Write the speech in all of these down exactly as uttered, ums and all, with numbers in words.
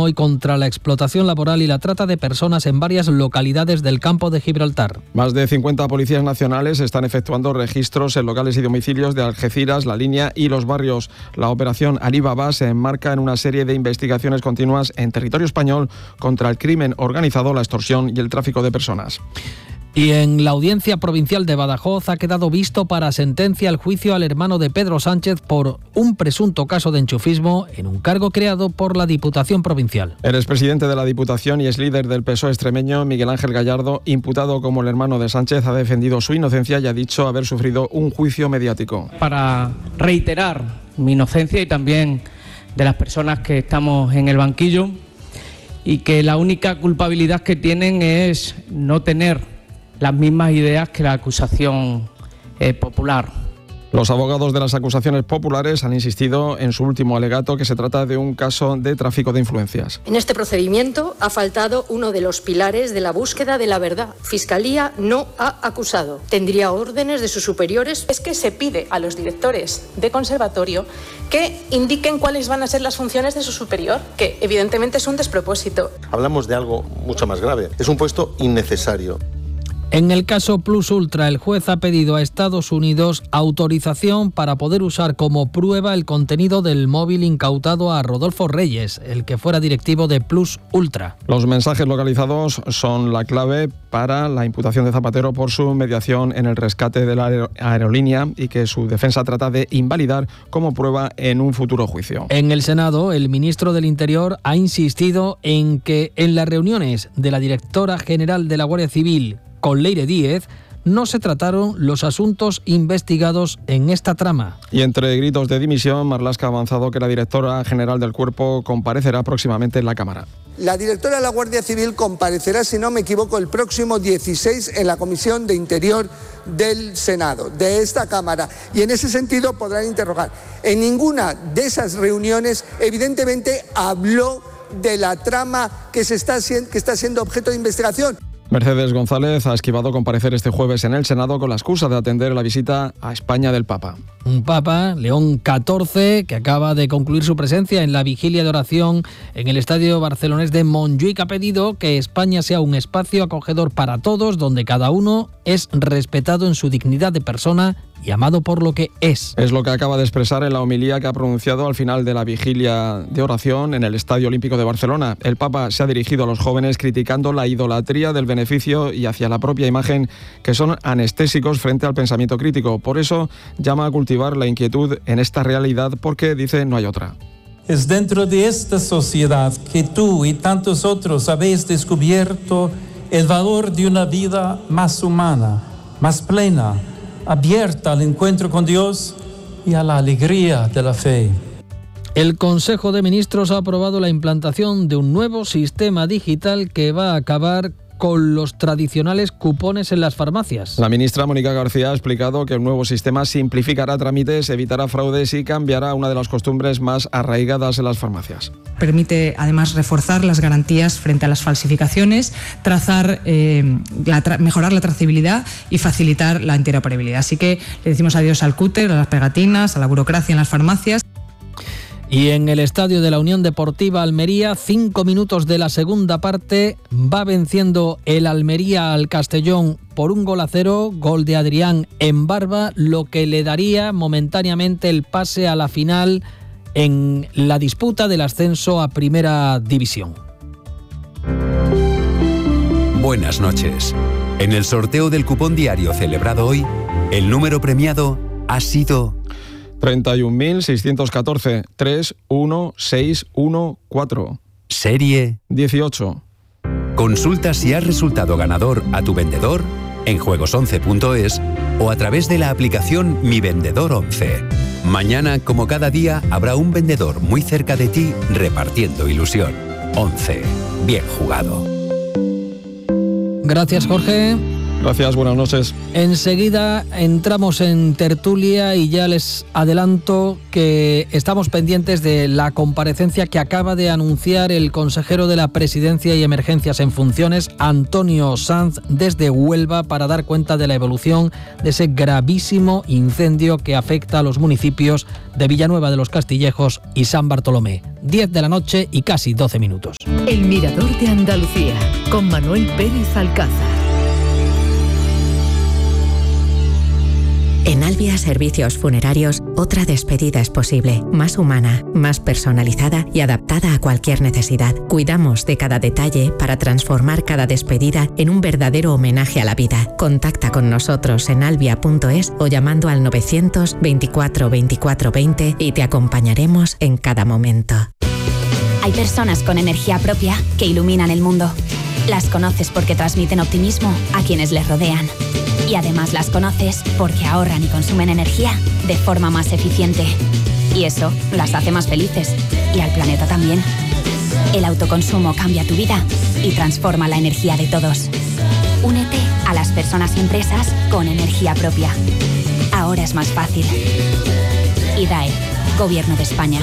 hoy contra la explotación laboral y la trata de personas en varias localidades del campo de Gibraltar. Más de cincuenta policías nacionales están efectuando registros en locales y domicilios de Algeciras, La Línea y los barrios. La operación Alibaba se enmarca en una serie de investigaciones continuas en territorio español contra el crimen organizado, la extorsión y el tráfico de personas. Y en la Audiencia Provincial de Badajoz ha quedado visto para sentencia el juicio al hermano de Pedro Sánchez por un presunto caso de enchufismo en un cargo creado por la Diputación Provincial. El expresidente de la Diputación y ex líder del P S O E extremeño, Miguel Ángel Gallardo, imputado como el hermano de Sánchez, ha defendido su inocencia y ha dicho haber sufrido un juicio mediático. Para reiterar mi inocencia y también de las personas que estamos en el banquillo, y que la única culpabilidad que tienen es no tener las mismas ideas que la acusación eh, popular. Los abogados de las acusaciones populares han insistido en su último alegato que se trata de un caso de tráfico de influencias. En este procedimiento ha faltado uno de los pilares de la búsqueda de la verdad. Fiscalía no ha acusado. Tendría órdenes de sus superiores. Es que se pide a los directores de conservatorio que indiquen cuáles van a ser las funciones de su superior, que evidentemente es un despropósito. Hablamos de algo mucho más grave. Es un puesto innecesario. En el caso Plus Ultra, el juez ha pedido a Estados Unidos autorización para poder usar como prueba el contenido del móvil incautado a Rodolfo Reyes, el que fuera directivo de Plus Ultra. Los mensajes localizados son la clave para la imputación de Zapatero por su mediación en el rescate de la aerolínea y que su defensa trata de invalidar como prueba en un futuro juicio. En el Senado, el ministro del Interior ha insistido en que en las reuniones de la directora general de la Guardia Civil con Leire Díez no se trataron los asuntos investigados en esta trama. Y entre gritos de dimisión, Marlaska ha avanzado que la directora general del Cuerpo comparecerá próximamente en la Cámara. La directora de la Guardia Civil comparecerá, si no me equivoco, el próximo dieciséis en la Comisión de Interior del Senado, de esta Cámara, y en ese sentido podrán interrogar. En ninguna de esas reuniones, evidentemente, habló de la trama que, se está, que está siendo objeto de investigación. Mercedes González ha esquivado comparecer este jueves en el Senado con la excusa de atender la visita a España del Papa. Un Papa, León catorce, que acaba de concluir su presencia en la vigilia de oración en el estadio barcelonés de Montjuic, ha pedido que España sea un espacio acogedor para todos, donde cada uno es respetado en su dignidad de persona y amado por lo que es. Es lo que acaba de expresar en la homilía que ha pronunciado al final de la vigilia de oración en el Estadio Olímpico de Barcelona. El Papa se ha dirigido a los jóvenes criticando la idolatría del beneficio y hacia la propia imagen, que son anestésicos frente al pensamiento crítico. Por eso llama a cultivar la inquietud en esta realidad, porque, dice, no hay otra. Es dentro de esta sociedad que tú y tantos otros habéis descubierto el valor de una vida más humana, más plena, abierta al encuentro con Dios y a la alegría de la fe. El Consejo de Ministros ha aprobado la implantación de un nuevo sistema digital que va a acabar con los tradicionales cupones en las farmacias. La ministra Mónica García ha explicado que el nuevo sistema simplificará trámites, evitará fraudes y cambiará una de las costumbres más arraigadas en las farmacias. Permite además reforzar las garantías frente a las falsificaciones, trazar, eh, la tra- mejorar la trazabilidad y facilitar la interoperabilidad. Así que le decimos adiós al cúter, a las pegatinas, a la burocracia en las farmacias. Y en el estadio de la Unión Deportiva Almería, cinco minutos de la segunda parte, va venciendo el Almería al Castellón por un gol a cero, gol de Adrián en Barba, lo que le daría momentáneamente el pase a la final en la disputa del ascenso a Primera División. Buenas noches. En el sorteo del cupón diario celebrado hoy, el número premiado ha sido treinta y un mil seiscientos catorce, tres uno seis uno cuatro. Serie dieciocho. Consulta si has resultado ganador a tu vendedor en juegos once punto es o a través de la aplicación Mi Vendedor once. Mañana, como cada día, habrá un vendedor muy cerca de ti repartiendo ilusión. once. Bien jugado. Gracias, Jorge. Gracias, buenas noches. Enseguida entramos en tertulia y ya les adelanto que estamos pendientes de la comparecencia que acaba de anunciar el consejero de la Presidencia y Emergencias en funciones, Antonio Sanz, desde Huelva, para dar cuenta de la evolución de ese gravísimo incendio que afecta a los municipios de Villanueva de los Castillejos y San Bartolomé. diez de la noche y casi doce minutos. El Mirador de Andalucía, con Manuel Pérez Alcázar. En Albia Servicios Funerarios, otra despedida es posible, más humana, más personalizada y adaptada a cualquier necesidad. Cuidamos de cada detalle para transformar cada despedida en un verdadero homenaje a la vida. Contacta con nosotros en albia punto es o llamando al novecientos veinticuatro veinticuatro veinte y te acompañaremos en cada momento. Hay personas con energía propia que iluminan el mundo. Las conoces porque transmiten optimismo a quienes les rodean. Y además las conoces porque ahorran y consumen energía de forma más eficiente. Y eso las hace más felices. Y al planeta también. El autoconsumo cambia tu vida y transforma la energía de todos. Únete a las personas y empresas con energía propia. Ahora es más fácil. I D A E, Gobierno de España.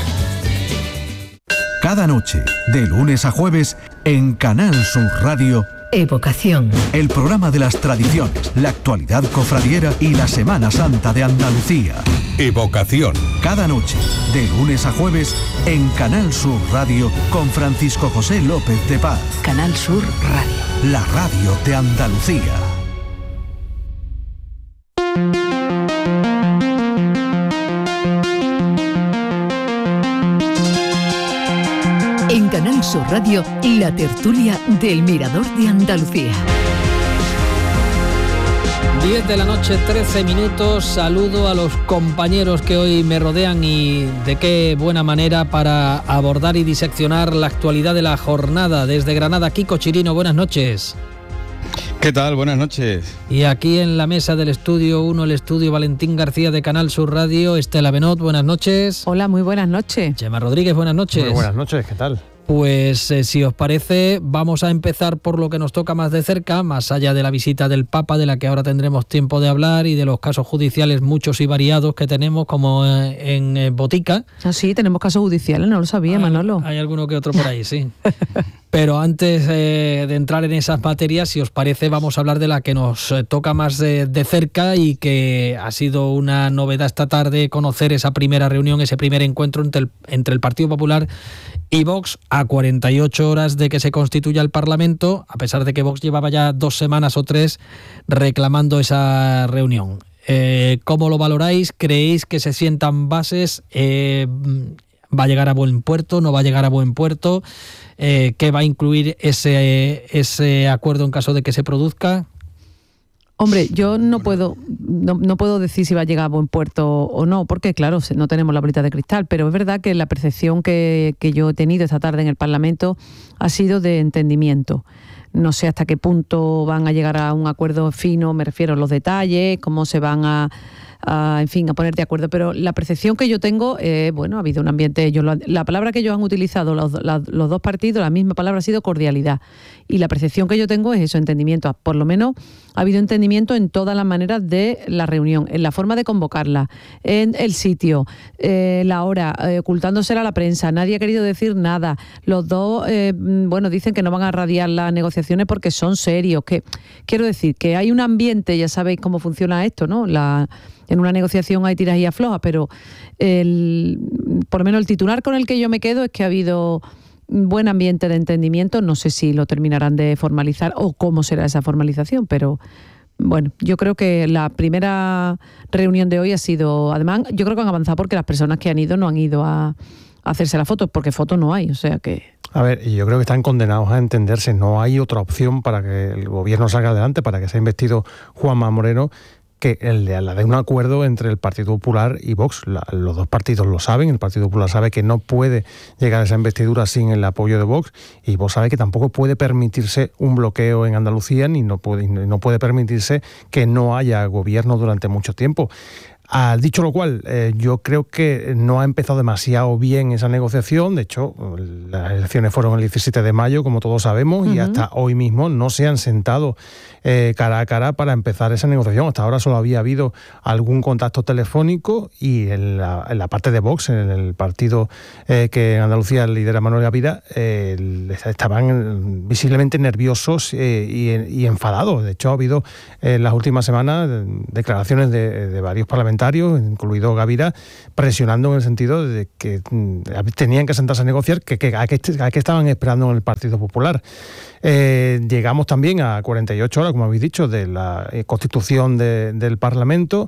Cada noche, de lunes a jueves, en Canal Sur Radio, Evocación. El programa de las tradiciones, la actualidad cofradiera y la Semana Santa de Andalucía. Evocación. Cada noche, de lunes a jueves, en Canal Sur Radio, con Francisco José López de Paz. Canal Sur Radio. La radio de Andalucía. En Canal Sur Radio, la tertulia del Mirador de Andalucía. diez de la noche, trece minutos. Saludo a los compañeros que hoy me rodean y de qué buena manera para abordar y diseccionar la actualidad de la jornada. Desde Granada, Kiko Chirino, buenas noches. ¿Qué tal? Buenas noches. Y aquí en la mesa del estudio uno, el estudio Valentín García de Canal Sur Radio, Estela Benot, buenas noches. Hola, muy buenas noches. Chema Rodríguez, buenas noches. Muy buenas noches, ¿qué tal? Pues eh, si os parece, vamos a empezar por lo que nos toca más de cerca, más allá de la visita del Papa, de la que ahora tendremos tiempo de hablar, y de los casos judiciales muchos y variados que tenemos, como eh, en eh, Botica. Ah, sí, tenemos casos judiciales, no lo sabía, hay, Manolo. Hay alguno que otro por ahí, sí. Pero antes eh, de entrar en esas materias, si os parece, vamos a hablar de la que nos eh, toca más de, de cerca y que ha sido una novedad esta tarde, conocer esa primera reunión, ese primer encuentro entre el, entre el Partido Popular y Vox, a cuarenta y ocho horas de que se constituya el Parlamento, a pesar de que Vox llevaba ya dos semanas o tres reclamando esa reunión. Eh, ¿Cómo lo valoráis? ¿Creéis que se sientan bases? Eh, ¿Va a llegar a buen puerto? ¿No va a llegar a buen puerto? Eh, ¿Qué va a incluir ese, ese acuerdo en caso de que se produzca? Hombre, yo no puedo no, no puedo decir si va a llegar a buen puerto o no, porque claro, no tenemos la bolita de cristal, pero es verdad que la percepción que, que yo he tenido esta tarde en el Parlamento ha sido de entendimiento. No sé hasta qué punto van a llegar a un acuerdo fino, me refiero a los detalles, cómo se van a, a en fin, a poner de acuerdo, pero la percepción que yo tengo, eh, bueno, ha habido un ambiente, ellos lo, la palabra que ellos han utilizado, los, la, los dos partidos, la misma palabra ha sido cordialidad, y la percepción que yo tengo es eso, entendimiento. Por lo menos ha habido entendimiento en todas las maneras de la reunión, en la forma de convocarla, en el sitio, eh, la hora, eh, ocultándosela a la prensa, nadie ha querido decir nada. Los dos, eh, bueno, dicen que no van a radiar las negociaciones porque son serios, que quiero decir que hay un ambiente, ya sabéis cómo funciona esto, ¿no? La, en una negociación hay tiras y aflojas, pero el, por lo menos el titular con el que yo me quedo es que ha habido un buen ambiente de entendimiento. No sé si lo terminarán de formalizar o cómo será esa formalización, pero bueno, yo creo que la primera reunión de hoy ha sido, además, yo creo que han avanzado porque las personas que han ido no han ido a, a hacerse la foto, porque fotos no hay, o sea que... A ver, yo creo que están condenados a entenderse. No hay otra opción para que el gobierno salga adelante, para que sea investido Juanma Moreno, que el de la de un acuerdo entre el Partido Popular y Vox. La, los dos partidos lo saben. El Partido Popular sabe que no puede llegar a esa investidura sin el apoyo de Vox, y Vox sabe que tampoco puede permitirse un bloqueo en Andalucía, ni no puede, no puede permitirse que no haya gobierno durante mucho tiempo. Ah, dicho lo cual, eh, yo creo que no ha empezado demasiado bien esa negociación. De hecho, las elecciones fueron el diecisiete de mayo, como todos sabemos, uh-huh. y hasta hoy mismo no se han sentado eh, cara a cara para empezar esa negociación. Hasta ahora solo había habido algún contacto telefónico, y en la, en la parte de Vox, en el partido eh, que en Andalucía lidera Manuel Gavira, eh, estaban visiblemente nerviosos eh, y, y enfadados. De hecho, ha habido en las últimas semanas declaraciones de, de varios parlamentarios parlamentarios, incluido Gavira, presionando en el sentido de que mm, tenían que sentarse a negociar, que, que, a, que, a que estaban esperando en el Partido Popular. Eh, llegamos también a cuarenta y ocho horas, como habéis dicho, de la eh, constitución de, del Parlamento.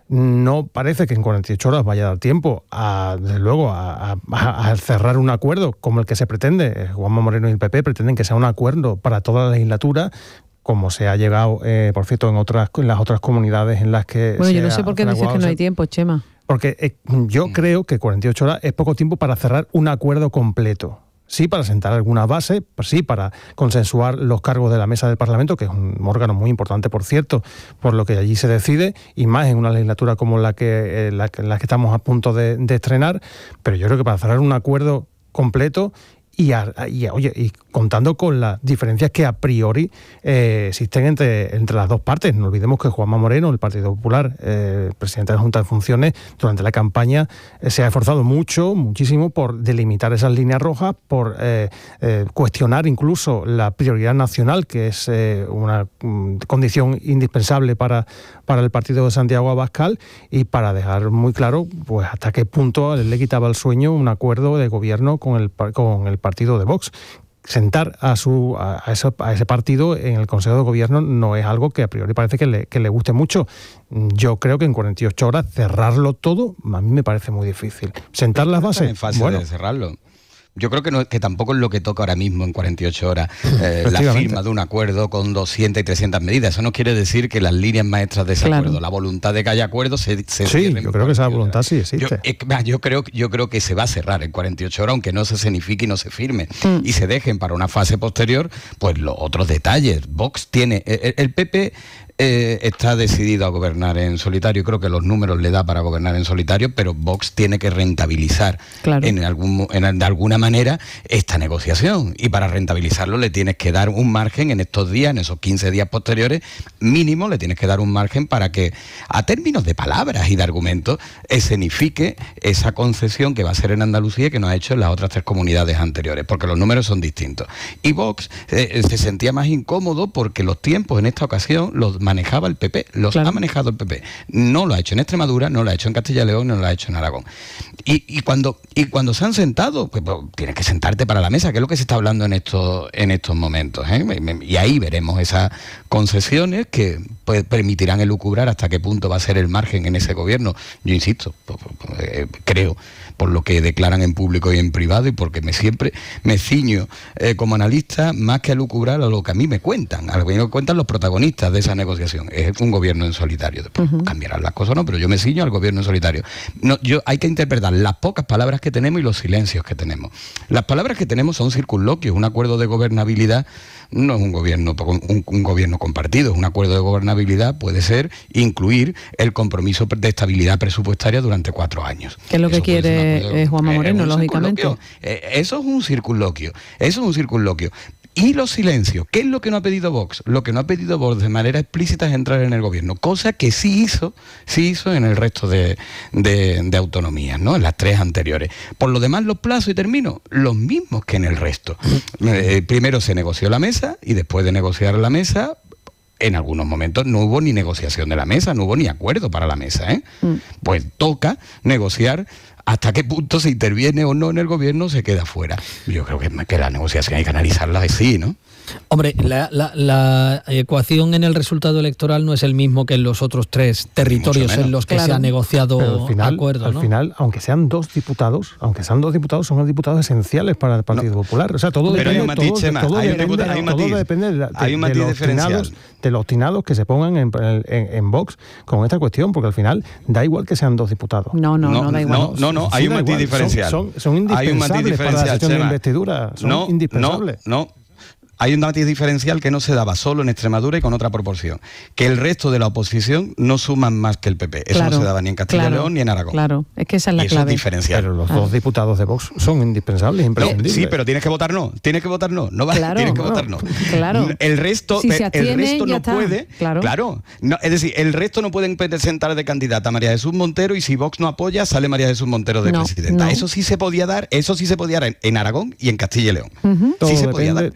No parece que en cuarenta y ocho horas vaya a dar tiempo, a, desde luego, a, a, a cerrar un acuerdo como el que se pretende. Juanma Moreno y el P P pretenden que sea un acuerdo para toda la legislatura, como se ha llegado, eh, por cierto, en otras en las otras comunidades en las que... Bueno, yo no sé por qué dices que no hay tiempo, Chema. Porque eh, yo creo que cuarenta y ocho horas es poco tiempo para cerrar un acuerdo completo. Sí, para sentar alguna base, pues sí, para consensuar los cargos de la mesa del Parlamento, que es un órgano muy importante, por cierto, por lo que allí se decide, y más en una legislatura como la que, eh, la, la que estamos a punto de, de estrenar. Pero yo creo que para cerrar un acuerdo completo y, a, y, a, oye, y contando con las diferencias que a priori eh, existen entre, entre las dos partes. No olvidemos que Juanma Moreno, el Partido Popular, eh, presidente de la Junta de Funciones, durante la campaña eh, se ha esforzado mucho, muchísimo por delimitar esas líneas rojas, por eh, eh, cuestionar incluso la prioridad nacional, que es eh, una mm, condición indispensable para, para el partido de Santiago Abascal, y para dejar muy claro pues hasta qué punto le quitaba el sueño un acuerdo de gobierno con el, con el partido de Vox. Sentar a su a, eso, a ese partido en el Consejo de Gobierno no es algo que a priori parece que le, que le guste mucho. Yo creo que en cuarenta y ocho horas cerrarlo todo a mí me parece muy difícil. Sentar las bases, en fase bueno, de cerrarlo. Yo creo que, no, que tampoco es lo que toca ahora mismo en cuarenta y ocho horas, eh, la firma de un acuerdo con doscientas y trescientas medidas. Eso no quiere decir que las líneas maestras de ese claro. acuerdo, la voluntad de que haya acuerdo se, se Sí, yo creo que esa voluntad sí existe. Yo, eh, yo, creo, yo creo que se va a cerrar en cuarenta y ocho horas, aunque no se escenifique y no se firme. Mm. Y se dejen para una fase posterior pues los otros detalles. Vox tiene... El, el P P... Eh, está decidido a gobernar en solitario. Creo que los números le da para gobernar en solitario, pero Vox tiene que rentabilizar claro. en algún, en, de alguna manera esta negociación, y para rentabilizarlo le tienes que dar un margen en estos días, en esos quince días posteriores, mínimo le tienes que dar un margen para que, a términos de palabras y de argumentos, escenifique esa concesión que va a ser en Andalucía y que no ha hecho en las otras tres comunidades anteriores, porque los números son distintos. Y Vox eh, se sentía más incómodo porque los tiempos en esta ocasión los manejaba el P P, los claro. ha manejado el P P. No lo ha hecho en Extremadura, no lo ha hecho en Castilla y León, no lo ha hecho en Aragón. Y, y, cuando, y cuando se han sentado, pues, pues tienes que sentarte para la mesa, que es lo que se está hablando en estos, en estos momentos, ¿eh? Y ahí veremos esas concesiones que pues, permitirán elucubrar hasta qué punto va a ser el margen en ese gobierno. Yo insisto, pues, pues, eh, creo, por lo que declaran en público y en privado, y porque me siempre me ciño eh, como analista más que a lucubrar a lo que a mí me cuentan, a lo que me cuentan los protagonistas de esa negociación. Es un gobierno en solitario. Después uh-huh. cambiarán las cosas, no, pero yo me ciño al gobierno en solitario. No, yo hay que interpretar las pocas palabras que tenemos y los silencios que tenemos. Las palabras que tenemos son circunloquios. Un acuerdo de gobernabilidad no es un gobierno, un, un gobierno compartido. Un acuerdo de gobernabilidad puede ser incluir el compromiso de estabilidad presupuestaria durante cuatro años. ¿Qué es lo que eso quiere eh, Juanma Moreno, eh, lógicamente? Eh, eso es un circunloquio. Eso es un circunloquio. Y los silencios, ¿qué es lo que no ha pedido Vox? Lo que no ha pedido Vox de manera explícita es entrar en el gobierno, cosa que sí hizo, sí hizo en el resto de, de, de autonomías, ¿no? En las tres anteriores. Por lo demás, los plazos, y termino, los mismos que en el resto. Eh, primero se negoció la mesa, y después de negociar la mesa, en algunos momentos no hubo ni negociación de la mesa, no hubo ni acuerdo para la mesa, ¿eh? Mm. Pues toca negociar. ¿Hasta qué punto se interviene o no en el gobierno se queda fuera? Yo creo que, que la negociación hay que analizarla así, ¿no? Hombre, la, la, la ecuación en el resultado electoral no es el mismo que en los otros tres territorios en los que claro. se ha negociado Pero al final, acuerdo, al ¿no? final, aunque sean dos diputados, aunque sean dos diputados, son los diputados esenciales para el Partido no. Popular. O sea, todo Pero depende, hay un matiz, todo, Chema, todo hay depende, un, hay un todo matiz, depende de, de, hay un matiz de, los diferencial. de los obstinados que se pongan en, en, en Vox con esta cuestión, porque al final da igual que sean dos diputados. No, no, no, no da igual. No, no, no, hay sí, un matiz igual. diferencial. Son, son, son indispensables para la sesión de investidura. Son no, indispensables. No, no. Hay un matiz diferencial que no se daba solo en Extremadura y con otra proporción. Que el resto de la oposición no suman más que el P P. Eso claro, no se daba ni en Castilla y claro, León ni en Aragón. Claro, es que esa es la y clave. Eso es diferencial. Pero los ah. dos diputados de Vox son indispensables, imprescindibles. No, sí, pero tienes que votar no. Tienes que votar no. No vale, claro, tienes que no, votar no. Claro. El resto, si se el resto no está. puede. Claro. claro no, es decir, el resto no pueden presentar de candidata a María Jesús Montero, y si Vox no apoya, sale María Jesús Montero de no, presidenta. No. Eso sí se podía dar, eso sí se podía dar en, en Aragón y en Castilla y León. Uh-huh. Sí todo, se podía depende, dar. todo depende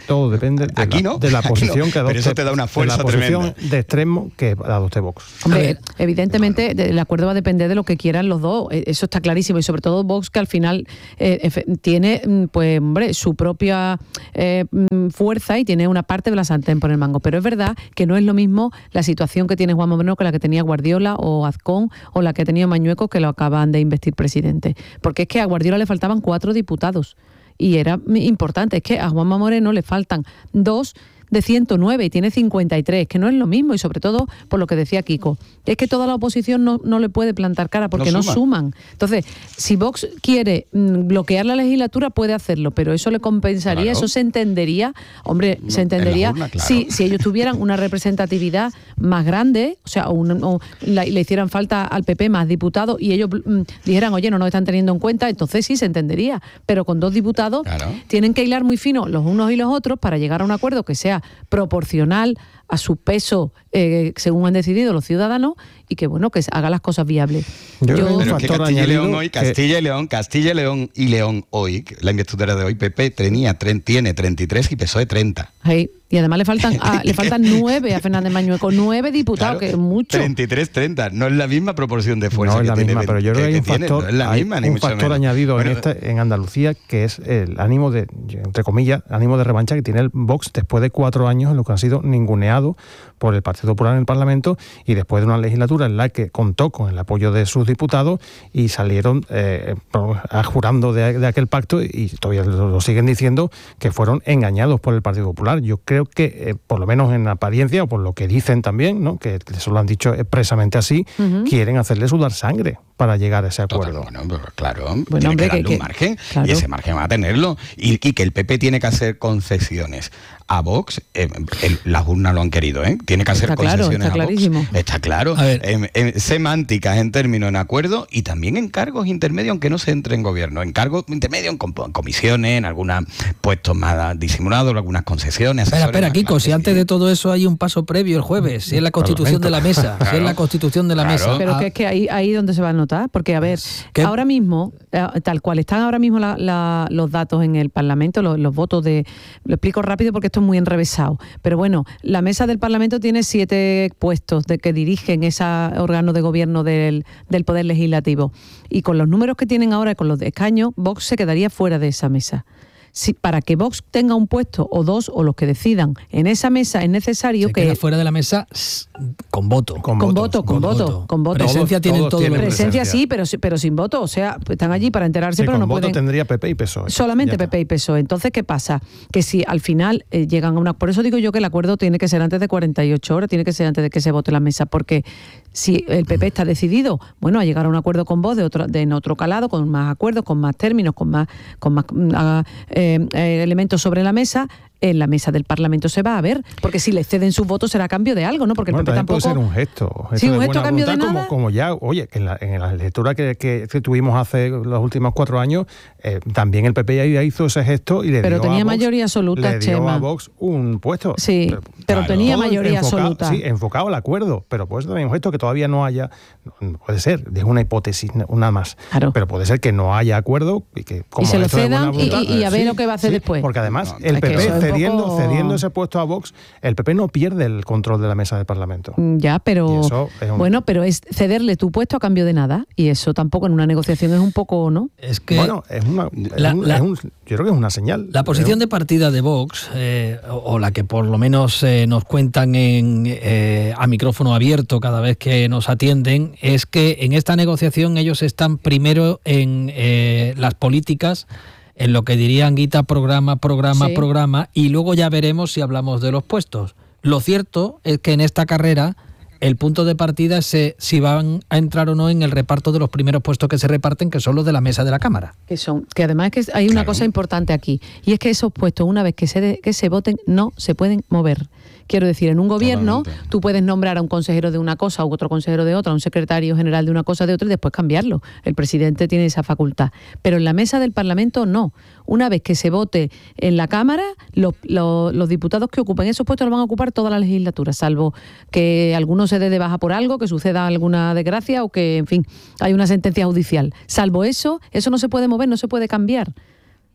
depende de, aquí la, no, de la posición no, que adopte, pero eso te da una fuerza de la posición tremenda. de extremo que adopte Vox. Hombre, evidentemente el acuerdo va a depender de lo que quieran los dos, eso está clarísimo, y sobre todo Vox, que al final eh, tiene pues hombre su propia eh, fuerza y tiene una parte de la sartén por el mango, pero es verdad que no es lo mismo la situación que tiene Juanma Moreno que la que tenía Guardiola o Azcón o la que ha tenido Mañueco, que lo acaban de investir presidente, porque es que a Guardiola le faltaban cuatro diputados y era importante, es que a Juanma Moreno le faltan dos de ciento nueve y tiene cincuenta y tres, que no es lo mismo, y sobre todo por lo que decía Kiko, es que toda la oposición no, no le puede plantar cara porque no, no suman. Entonces, si Vox quiere mm, bloquear la legislatura, puede hacerlo, pero eso le compensaría, claro. Eso se entendería, hombre, se entendería urna, claro. si, si ellos tuvieran una representatividad más grande, o sea, un, o la, le hicieran falta al P P más diputados y ellos mm, dijeran, oye, no nos están teniendo en cuenta, entonces sí se entendería, pero con dos diputados claro. tienen que hilar muy fino los unos y los otros para llegar a un acuerdo que sea proporcional a su peso eh, según han decidido los ciudadanos y que bueno que haga las cosas viables. Yo, Yo pero es que Castilla y León hoy, Castilla y León, Castilla y León y León hoy, la investidura de hoy, P P tenía, tiene treinta y tres y P S O E treinta. Hey, y además le faltan a, le faltan nueve a Fernández Mañueco, nueve diputados, claro, que es mucho. treinta y tres treinta, no es la misma proporción de fuerza. No es la que misma, tiene, pero yo creo que hay un factor, no es la hay misma, un ni mucho factor menos. añadido bueno, en, este, en Andalucía, que es el ánimo de, entre comillas, ánimo de revancha que tiene el Vox después de cuatro años en los que han sido ninguneados por el Partido Popular en el Parlamento y después de una legislatura en la que contó con el apoyo de sus diputados y salieron eh, jurando de, de aquel pacto y todavía lo, lo siguen diciendo que fueron engañados por el Partido Popular. Yo creo que, eh, por lo menos en apariencia, o por lo que dicen también, ¿no?, que eso lo han dicho expresamente así, uh-huh. quieren hacerle sudar sangre para llegar a ese acuerdo. Total, bueno, claro, bueno, tiene hombre, que darle que, un margen, claro. y ese margen va a tenerlo. Y, y que el P P tiene que hacer concesiones a Vox, eh, el, las urnas lo han querido, ¿eh? Tiene que hacer está concesiones claro, está a Vox. Clarísimo. Está claro. En, en semánticas, en términos, en acuerdo, y también en cargos intermedios, aunque no se entre en gobierno. En cargos intermedios, en, en comisiones, en algunos puestos más disimulados, algunas concesiones. Espera, espera, Kiko, más si antes de todo eso hay un paso previo el jueves, si es la constitución de la mesa, claro. si es la constitución de la claro. mesa. Pero ah. que es que ahí, ahí donde se va a notar, porque a ver, ¿qué? Ahora mismo, tal cual están ahora mismo la, la, los datos en el Parlamento, los, los votos de... Lo explico rápido porque esto es muy enrevesado. Pero bueno, la mesa del Parlamento tiene siete puestos de que dirigen ese órgano de gobierno del, del Poder Legislativo. Y con los números que tienen ahora, con los escaños, Vox se quedaría fuera de esa mesa. Si, para que Vox tenga un puesto o dos o los que decidan en esa mesa es necesario se que queda fuera de la mesa con voto con, con voto con, con voto, voto con voto presencia tienen todos, todos tienen presencia sí pero pero sin voto, o sea, están allí para enterarse, sí, pero no voto pueden. Tendría P P y P S O E solamente P P y P S O E. Entonces, ¿qué pasa? Que si al final eh, llegan a una, por eso digo yo que el acuerdo tiene que ser antes de cuarenta y ocho horas, tiene que ser antes de que se vote la mesa, porque si el P P está decidido, bueno, a llegar a un acuerdo con Vox de otro de en otro calado, con más acuerdos, con más términos, con más con más uh, eh, eh, elementos sobre la mesa, en la mesa del Parlamento se va a ver, porque si le ceden sus votos será a cambio de algo, ¿no? Porque bueno, el P P tampoco... puede ser un gesto. gesto sí, un de gesto a cambio de como, nada. Como ya, oye, que en la, en la lectura que, que, que tuvimos hace los últimos cuatro años, eh, también el P P ya hizo ese gesto y le pero dio tenía a Vox, mayoría absoluta, le dio Chema. a Vox un puesto. Sí, pero, pero claro, tenía mayoría enfocado, absoluta. Sí, enfocado al acuerdo, pero puede ser también un gesto que todavía no haya, puede ser, es una hipótesis, una más, claro. pero puede ser que no haya acuerdo y que como y se lo cedan voluntad, y, y a ver sí, lo que va a hacer sí, después. Porque además no, el P P cediendo, poco... cediendo ese puesto a Vox, el P P no pierde el control de la mesa del Parlamento. Ya, pero es un... bueno, pero es cederle tu puesto a cambio de nada, y eso tampoco en una negociación es un poco, ¿no? Es que bueno, es una, es la, un, la, es un, yo creo que es una señal. La posición de partida de Vox, eh, o, o la que por lo menos eh, nos cuentan en, eh, a micrófono abierto cada vez que nos atienden, es que en esta negociación ellos están primero en eh, las políticas, en lo que dirían Guita, programa, programa, sí. programa, y luego ya veremos si hablamos de los puestos. Lo cierto es que en esta carrera el punto de partida es eh, si van a entrar o no en el reparto de los primeros puestos que se reparten, que son los de la mesa de la Cámara. Que son, que además es que hay una claro. cosa importante aquí, y es que esos puestos, una vez que se, de, que se voten, no se pueden mover. Quiero decir, en un gobierno Totalmente. Tú puedes nombrar a un consejero de una cosa u otro consejero de otra, a un secretario general de una cosa de otra y después cambiarlo. El presidente tiene esa facultad. Pero en la mesa del Parlamento no. Una vez que se vote en la Cámara, los, los, los diputados que ocupen esos puestos los van a ocupar toda la legislatura, salvo que alguno se dé de baja por algo, que suceda alguna desgracia o que, en fin, hay una sentencia judicial. Salvo eso, eso no se puede mover, no se puede cambiar.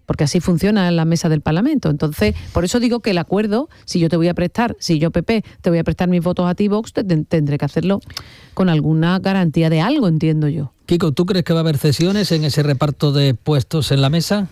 porque así funciona en la mesa del Parlamento. Entonces, por eso digo que el acuerdo, si yo te voy a prestar, si yo P P te voy a prestar mis votos a ti, Vox, te, te, tendré que hacerlo con alguna garantía de algo, entiendo yo. Kiko, ¿tú crees que va a haber cesiones en ese reparto de puestos en la mesa?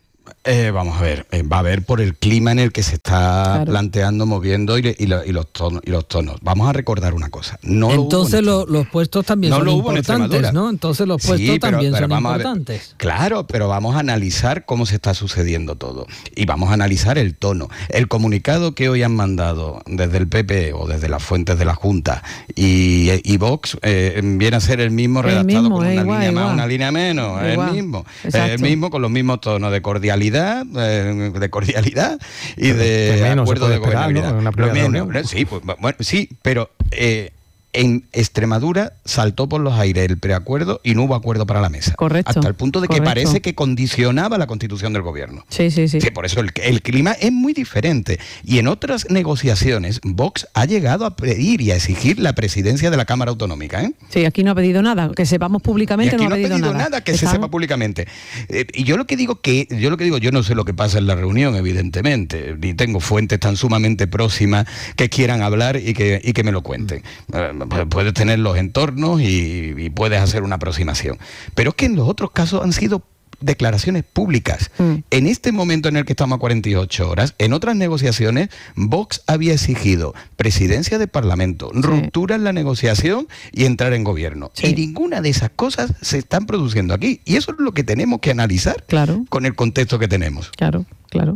Eh, vamos a ver, eh, va a haber por el clima en el que se está Claro. planteando, moviendo y, y, lo- y los tonos, y los tonos. Vamos a recordar una cosa. No lo hubo en Entonces lo- los puestos también No son lo hubo en importantes, Extremadura. ¿no? Entonces los puestos Sí, pero- también pero son vamos a ver. importantes. Claro, pero vamos a analizar cómo se está sucediendo todo. Y vamos a analizar el tono. El comunicado que hoy han mandado desde el P P o desde las fuentes de la Junta y, y Vox eh, viene a ser el mismo El redactado mismo, con eh, una igual, línea más, igual. una línea menos. Es Igual. el mismo. Exacto. El mismo con los mismos tonos de cordialidad, eh, de cordialidad y Pero de que menos se acuerdo puede de esperar, ¿no? gobernabilidad. En una Lo primera menos, reunión. Sí, pues, bueno, sí, pero eh, en Extremadura saltó por los aires el preacuerdo y no hubo acuerdo para la mesa. Correcto. Hasta el punto de que Correcto. parece que condicionaba la constitución del gobierno. Sí, sí, sí. Sí, por eso el, el clima es muy diferente. Y en otras negociaciones, Vox ha llegado a pedir y a exigir la presidencia de la Cámara Autonómica, ¿eh? Sí, aquí no ha pedido nada, que sepamos Y públicamente aquí no ha pedido, nada, que se Están- sepa públicamente. Eh, y yo lo que digo que yo lo que digo, yo no sé lo que pasa en la reunión, evidentemente, ni tengo fuentes tan sumamente próximas que quieran hablar y que, y que me lo cuenten. Eh, pu- puedes tener los entornos y, y puedes hacer una aproximación. Pero es que en los otros casos han sido declaraciones públicas. Mm. En este momento en el que estamos a cuarenta y ocho horas, en otras negociaciones, Vox había exigido presidencia del Parlamento, ruptura en la negociación y entrar en gobierno. Y ninguna de esas cosas se están produciendo aquí. Y eso es lo que tenemos que analizar Claro. con el contexto que tenemos. Claro, claro.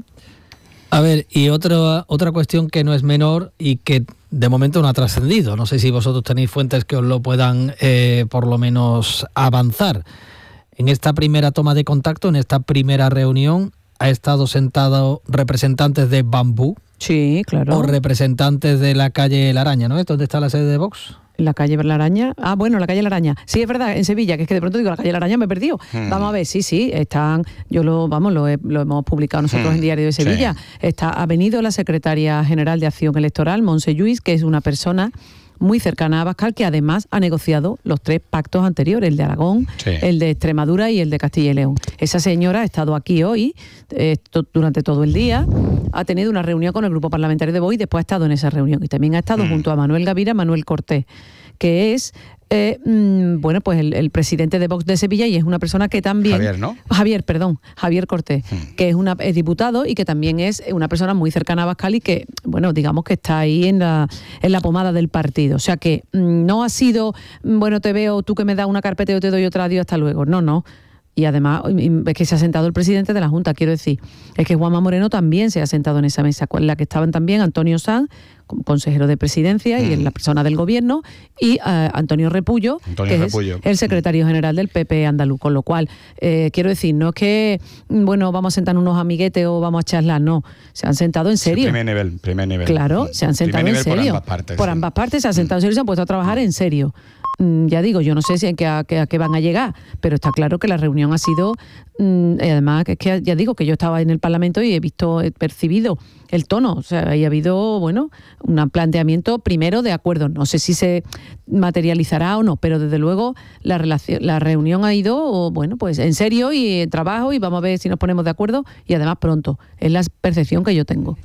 A ver, y otra, otra cuestión que no es menor y que de momento no ha trascendido. No sé si vosotros tenéis fuentes que os lo puedan eh, por lo menos avanzar. En esta primera toma de contacto, en esta primera reunión, ha estado sentado representantes de Bambú. Sí, claro. O representantes de la calle La Araña, ¿no? ¿Dónde está la sede de Vox? La calle La Araña. Ah, bueno, la calle La Araña. Sí, es verdad, en Sevilla, que es que de pronto digo, la calle La Araña me he perdido. Hmm. Vamos a ver, sí, sí, están, yo lo, vamos, lo, he- lo hemos publicado nosotros Hmm. en Diario de Sí. Sevilla. Está, ha venido la secretaria general de Acción Electoral, Montse Lluís, que es una persona muy cercana a Abascal, que además ha negociado los tres pactos anteriores, el de Aragón, Sí. el de Extremadura y el de Castilla y León. Esa señora ha estado aquí hoy, eh, to- durante todo el día, ha tenido una reunión con el grupo parlamentario de Vox y después ha estado en esa reunión. Y también ha estado Mm. junto a Manuel Gavira, Manuel Cortés, que es, eh, mm, bueno, pues el, el presidente de Vox de Sevilla y es una persona que también... Javier, ¿no? Javier, perdón, Javier Cortés, que es una es diputado y que también es una persona muy cercana a Abascal y que, bueno, digamos que está ahí en la, en la pomada del partido. O sea que mm, no ha sido, mm, bueno, te veo, tú que me das una carpeta y yo te doy otra, adiós, hasta luego. No, no. Y además es que se ha sentado el presidente de la Junta, quiero decir, es que Juanma Moreno también se ha sentado en esa mesa, en la que estaban también Antonio Sanz, como consejero de presidencia y en la persona del gobierno, y eh, Antonio Repullo, Antonio que Repullo. es el secretario general del P P andaluz. Con lo cual, eh, quiero decir, no es que, mm, bueno, vamos a sentar unos amiguetes o vamos a charlar, no, se han sentado en serio. Primer nivel, primer nivel. Claro, se han sentado Primer en nivel serio. por ambas partes. Por sí. ambas partes se han sentado en serio y se han puesto a trabajar en serio. Mm, Ya digo, yo no sé si en qué, a, qué- a qué van a llegar, pero está claro que la reunión ha sido, mm, y además, que es que ya digo que yo estaba en el Parlamento y he visto, he percibido el tono, o sea, ahí ha habido, bueno, un planteamiento primero de acuerdo. No sé si se materializará o no, pero desde luego la relación, la reunión ha ido, o, bueno, pues en serio y en trabajo y vamos a ver si nos ponemos de acuerdo y además pronto. Es la percepción que yo tengo.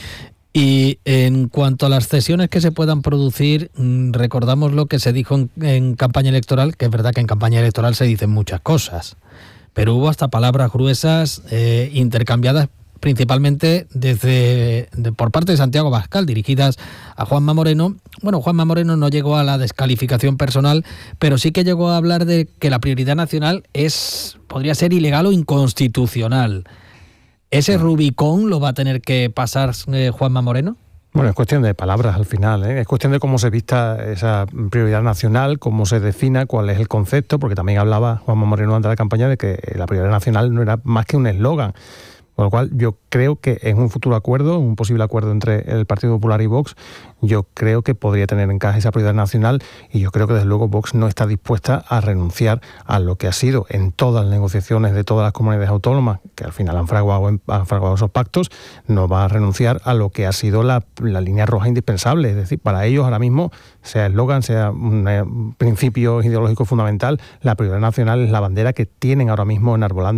Y en cuanto a las cesiones que se puedan producir, mm, recordamos lo que se dijo en, en campaña electoral, que es verdad que en campaña electoral se dicen muchas cosas, pero hubo hasta palabras gruesas eh, intercambiadas principalmente desde de- por parte de Santiago Abascal, dirigidas a Juanma Moreno. Bueno, Juanma Moreno no llegó a la descalificación personal, pero sí que llegó a hablar de que la prioridad nacional es podría ser ilegal o inconstitucional. ¿Ese Rubicón lo va a tener que pasar eh, Juanma Moreno? Bueno, es cuestión de palabras al final, ¿eh? Es cuestión de cómo se vista esa prioridad nacional, cómo se defina, cuál es el concepto, porque también hablaba Juanma Moreno ante la campaña de que la prioridad nacional no era más que un eslogan. Con lo cual yo creo que en un futuro acuerdo, un posible acuerdo entre el Partido Popular y Vox, yo creo que podría tener encaje esa prioridad nacional y yo creo que desde luego Vox no está dispuesta a renunciar a lo que ha sido en todas las negociaciones de todas las comunidades autónomas, que al final han fraguado, han fraguado esos pactos, no va a renunciar a lo que ha sido la, la línea roja indispensable. Es decir, para ellos ahora mismo, sea eslogan, sea un eh, principio ideológico fundamental, la prioridad nacional es la bandera que tienen ahora mismo enarbolando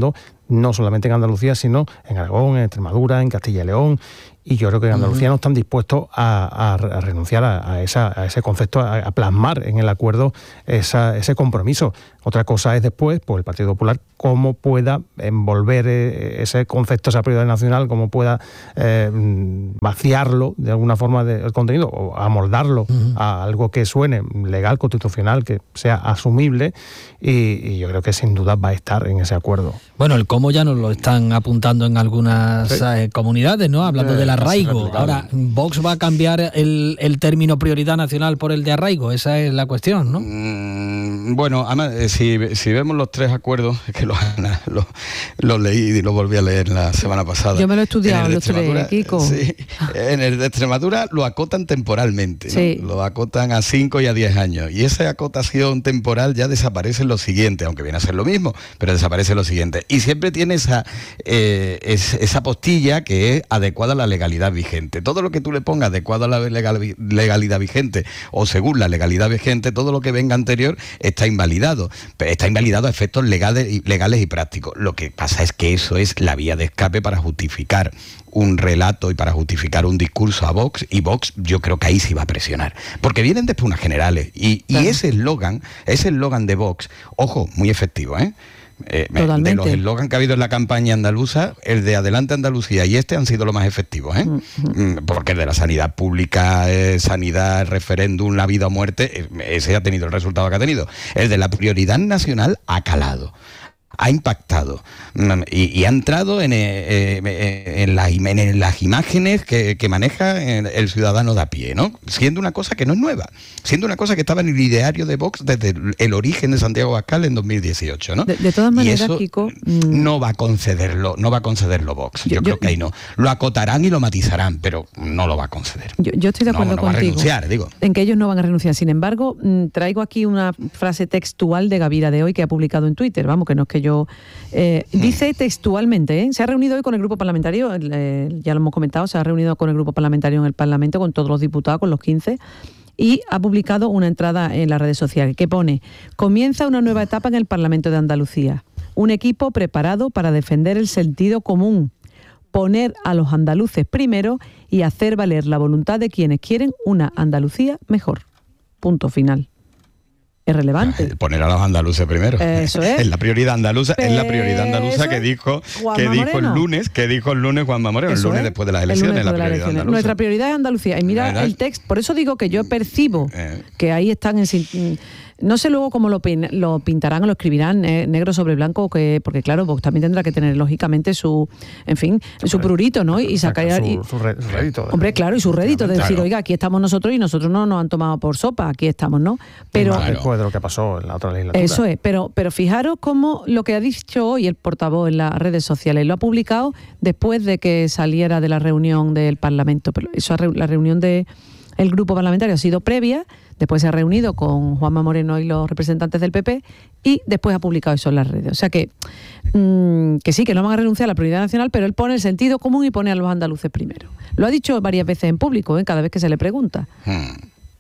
no solamente en Andalucía, sino en Aragón, en Extremadura, en Castilla y León. Y yo creo que en Andalucía uh-huh. no están dispuestos a, a, a renunciar a, a, esa, a ese concepto, a, a plasmar en el acuerdo esa, ese compromiso. Otra cosa es después, pues el Partido Popular, cómo pueda envolver ese concepto, esa prioridad nacional, cómo pueda eh, vaciarlo de alguna forma del contenido o amoldarlo uh-huh. a algo que suene legal, constitucional, que sea asumible, y, y yo creo que sin duda va a estar en ese acuerdo. Bueno, el cómo ya nos lo están apuntando en algunas sí. eh, comunidades, ¿no? Hablando eh, del arraigo. Ahora, ¿Vox va a cambiar el, el término prioridad nacional por el de arraigo? Esa es la cuestión, ¿no? Mm, bueno, además, eh, si, si vemos los tres acuerdos, que los lo, lo leí y los volví a leer la semana pasada. Yo me lo he estudiado, los tres, Kiko. Sí, en el de Extremadura lo acotan temporalmente, sí. ¿no? Lo acotan a cinco y a diez años. Y esa acotación temporal ya desaparece en lo siguiente, aunque viene a ser lo mismo, pero desaparece en lo siguiente. Y siempre tiene esa, eh, es, esa postilla que es adecuada a la legalidad vigente. Todo lo que tú le pongas adecuado a la legal, legalidad vigente o según la legalidad vigente, todo lo que venga anterior está invalidado. Pero está invalidado a efectos legales y, legales y prácticos. Lo que pasa es que eso es la vía de escape para justificar un relato y para justificar un discurso a Vox, y Vox yo creo que ahí sí va a presionar, porque vienen después unas generales y, y ese eslogan, ese eslogan de Vox, ojo, muy efectivo, ¿eh? Eh, de los eslogans que ha habido en la campaña andaluza, el de Adelante Andalucía y este han sido los más efectivos, ¿eh? Uh-huh. Porque el de la sanidad pública, eh, sanidad, referéndum, la vida o muerte, eh, ese ha tenido el resultado que ha tenido. El de la prioridad nacional ha calado, ha impactado y, y ha entrado en, eh, en, la, en las imágenes que, que maneja el ciudadano de a pie, ¿no? Siendo una cosa que no es nueva, siendo una cosa que estaba en el ideario de Vox desde el origen de Santiago Abascal en dos mil dieciocho, ¿no? De, de todas maneras, y eso Kiko, no va a concederlo, no va a concederlo Vox. Yo, yo creo yo, que ahí no. Lo acotarán y lo matizarán, pero no lo va a conceder. Yo, yo estoy de acuerdo no, no contigo. Va a renunciar, digo. En que ellos no van a renunciar. Sin embargo, traigo aquí una frase textual de Gavira de hoy que ha publicado en Twitter. Vamos, que no es que yo Eh, dice textualmente, ¿eh? Se ha reunido hoy con el grupo parlamentario, eh, ya lo hemos comentado, se ha reunido con el grupo parlamentario en el Parlamento, con todos los diputados, con los quince, y ha publicado una entrada en las redes sociales que pone: comienza una nueva etapa en el Parlamento de Andalucía, un equipo preparado para defender el sentido común, poner a los andaluces primero y hacer valer la voluntad de quienes quieren una Andalucía mejor. Punto final. Es relevante. Poner a los andaluces primero. Eso es. Es la prioridad andaluza, es la prioridad andaluza que dijo, que dijo el lunes, que dijo el lunes Juanma Moreno, el lunes es. después de las elecciones, la prioridad andaluza. Nuestra prioridad es Andalucía. Y mira ¿verdad? El texto, por eso digo que yo percibo eh. que ahí están en... No sé luego cómo lo, pin, lo pintarán o lo escribirán eh, negro sobre blanco, que, porque claro, Vox también tendrá que tener lógicamente su, en fin, su prurito, ¿no? Y sacar su, su, re, su rédito. Hombre, claro, y su rédito de decir, claro. Oiga, aquí estamos nosotros y nosotros no nos han tomado por sopa, aquí estamos, ¿no? Pero claro. Después de lo que pasó en la otra legislatura. Eso es, pero, pero fijaros cómo lo que ha dicho hoy el portavoz en las redes sociales lo ha publicado después de que saliera de la reunión del Parlamento. Pero eso, la reunión de el grupo parlamentario ha sido previa. Después se ha reunido con Juanma Moreno y los representantes del P P y después ha publicado eso en las redes. O sea que, mmm, que sí, que no van a renunciar a la prioridad nacional, pero él pone el sentido común y pone a los andaluces primero. Lo ha dicho varias veces en público, ¿eh? Cada vez que se le pregunta. Hmm.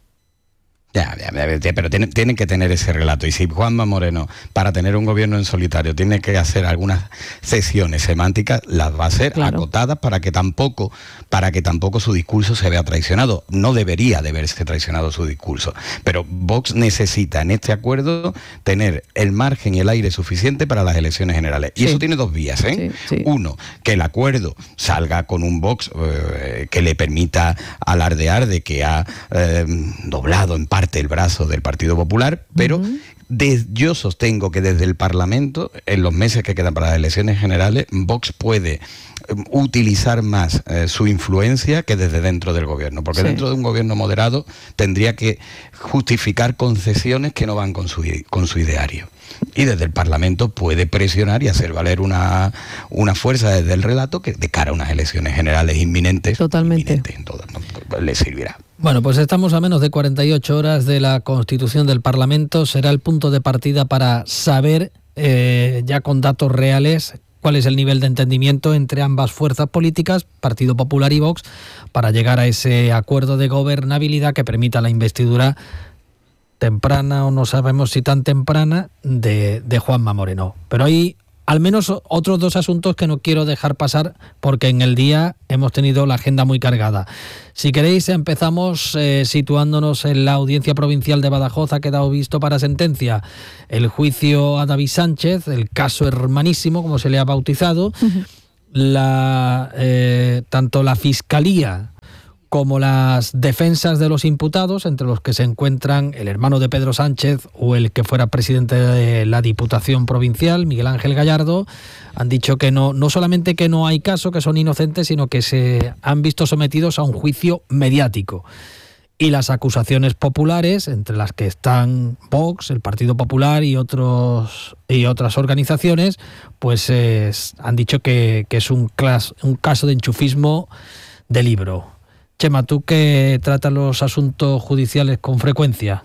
Ya, ya, ya, pero tienen, tienen que tener ese relato. Y si Juanma Moreno, para tener un gobierno en solitario, tiene que hacer algunas cesiones semánticas, las va a hacer claro. acotadas para que tampoco, para que tampoco su discurso se vea traicionado. No debería de verse traicionado su discurso. Pero Vox necesita en este acuerdo tener el margen y el aire suficiente para las elecciones generales. Y sí. eso tiene dos vías, ¿eh? Sí, sí. Uno, que el acuerdo salga con un Vox eh, que le permita alardear de que ha eh, doblado en parte el brazo del Partido Popular, pero uh-huh. de, yo sostengo que desde el Parlamento, en los meses que quedan para las elecciones generales, Vox puede um, utilizar más eh, su influencia que desde dentro del gobierno, porque sí. dentro de un gobierno moderado tendría que justificar concesiones que no van con su, con su ideario. Y desde el Parlamento puede presionar y hacer valer una, una fuerza desde el relato que de cara a unas elecciones generales inminentes, totalmente inminentes, entonces, no, le servirá. Bueno, pues estamos a menos de cuarenta y ocho horas de la constitución del Parlamento. Será el punto de partida para saber, eh, ya con datos reales, cuál es el nivel de entendimiento entre ambas fuerzas políticas, Partido Popular y Vox, para llegar a ese acuerdo de gobernabilidad que permita la investidura temprana, o no sabemos si tan temprana, de, de Juanma Moreno. Pero hay al menos otros dos asuntos que no quiero dejar pasar porque en el día hemos tenido la agenda muy cargada. Si queréis, empezamos eh, situándonos en la Audiencia Provincial de Badajoz. Ha quedado visto para sentencia el juicio a David Sánchez, el caso hermanísimo, como se le ha bautizado. Uh-huh. La, eh, tanto la Fiscalía como las defensas de los imputados, entre los que se encuentran el hermano de Pedro Sánchez o el que fuera presidente de la Diputación Provincial, Miguel Ángel Gallardo, han dicho que no, no solamente que no hay caso, que son inocentes, sino que se han visto sometidos a un juicio mediático. Y las acusaciones populares, entre las que están Vox, el Partido Popular y otros y otras organizaciones, pues eh, han dicho que, que es un, clas, un caso de enchufismo de libro. Chema, tú que tratas los asuntos judiciales con frecuencia.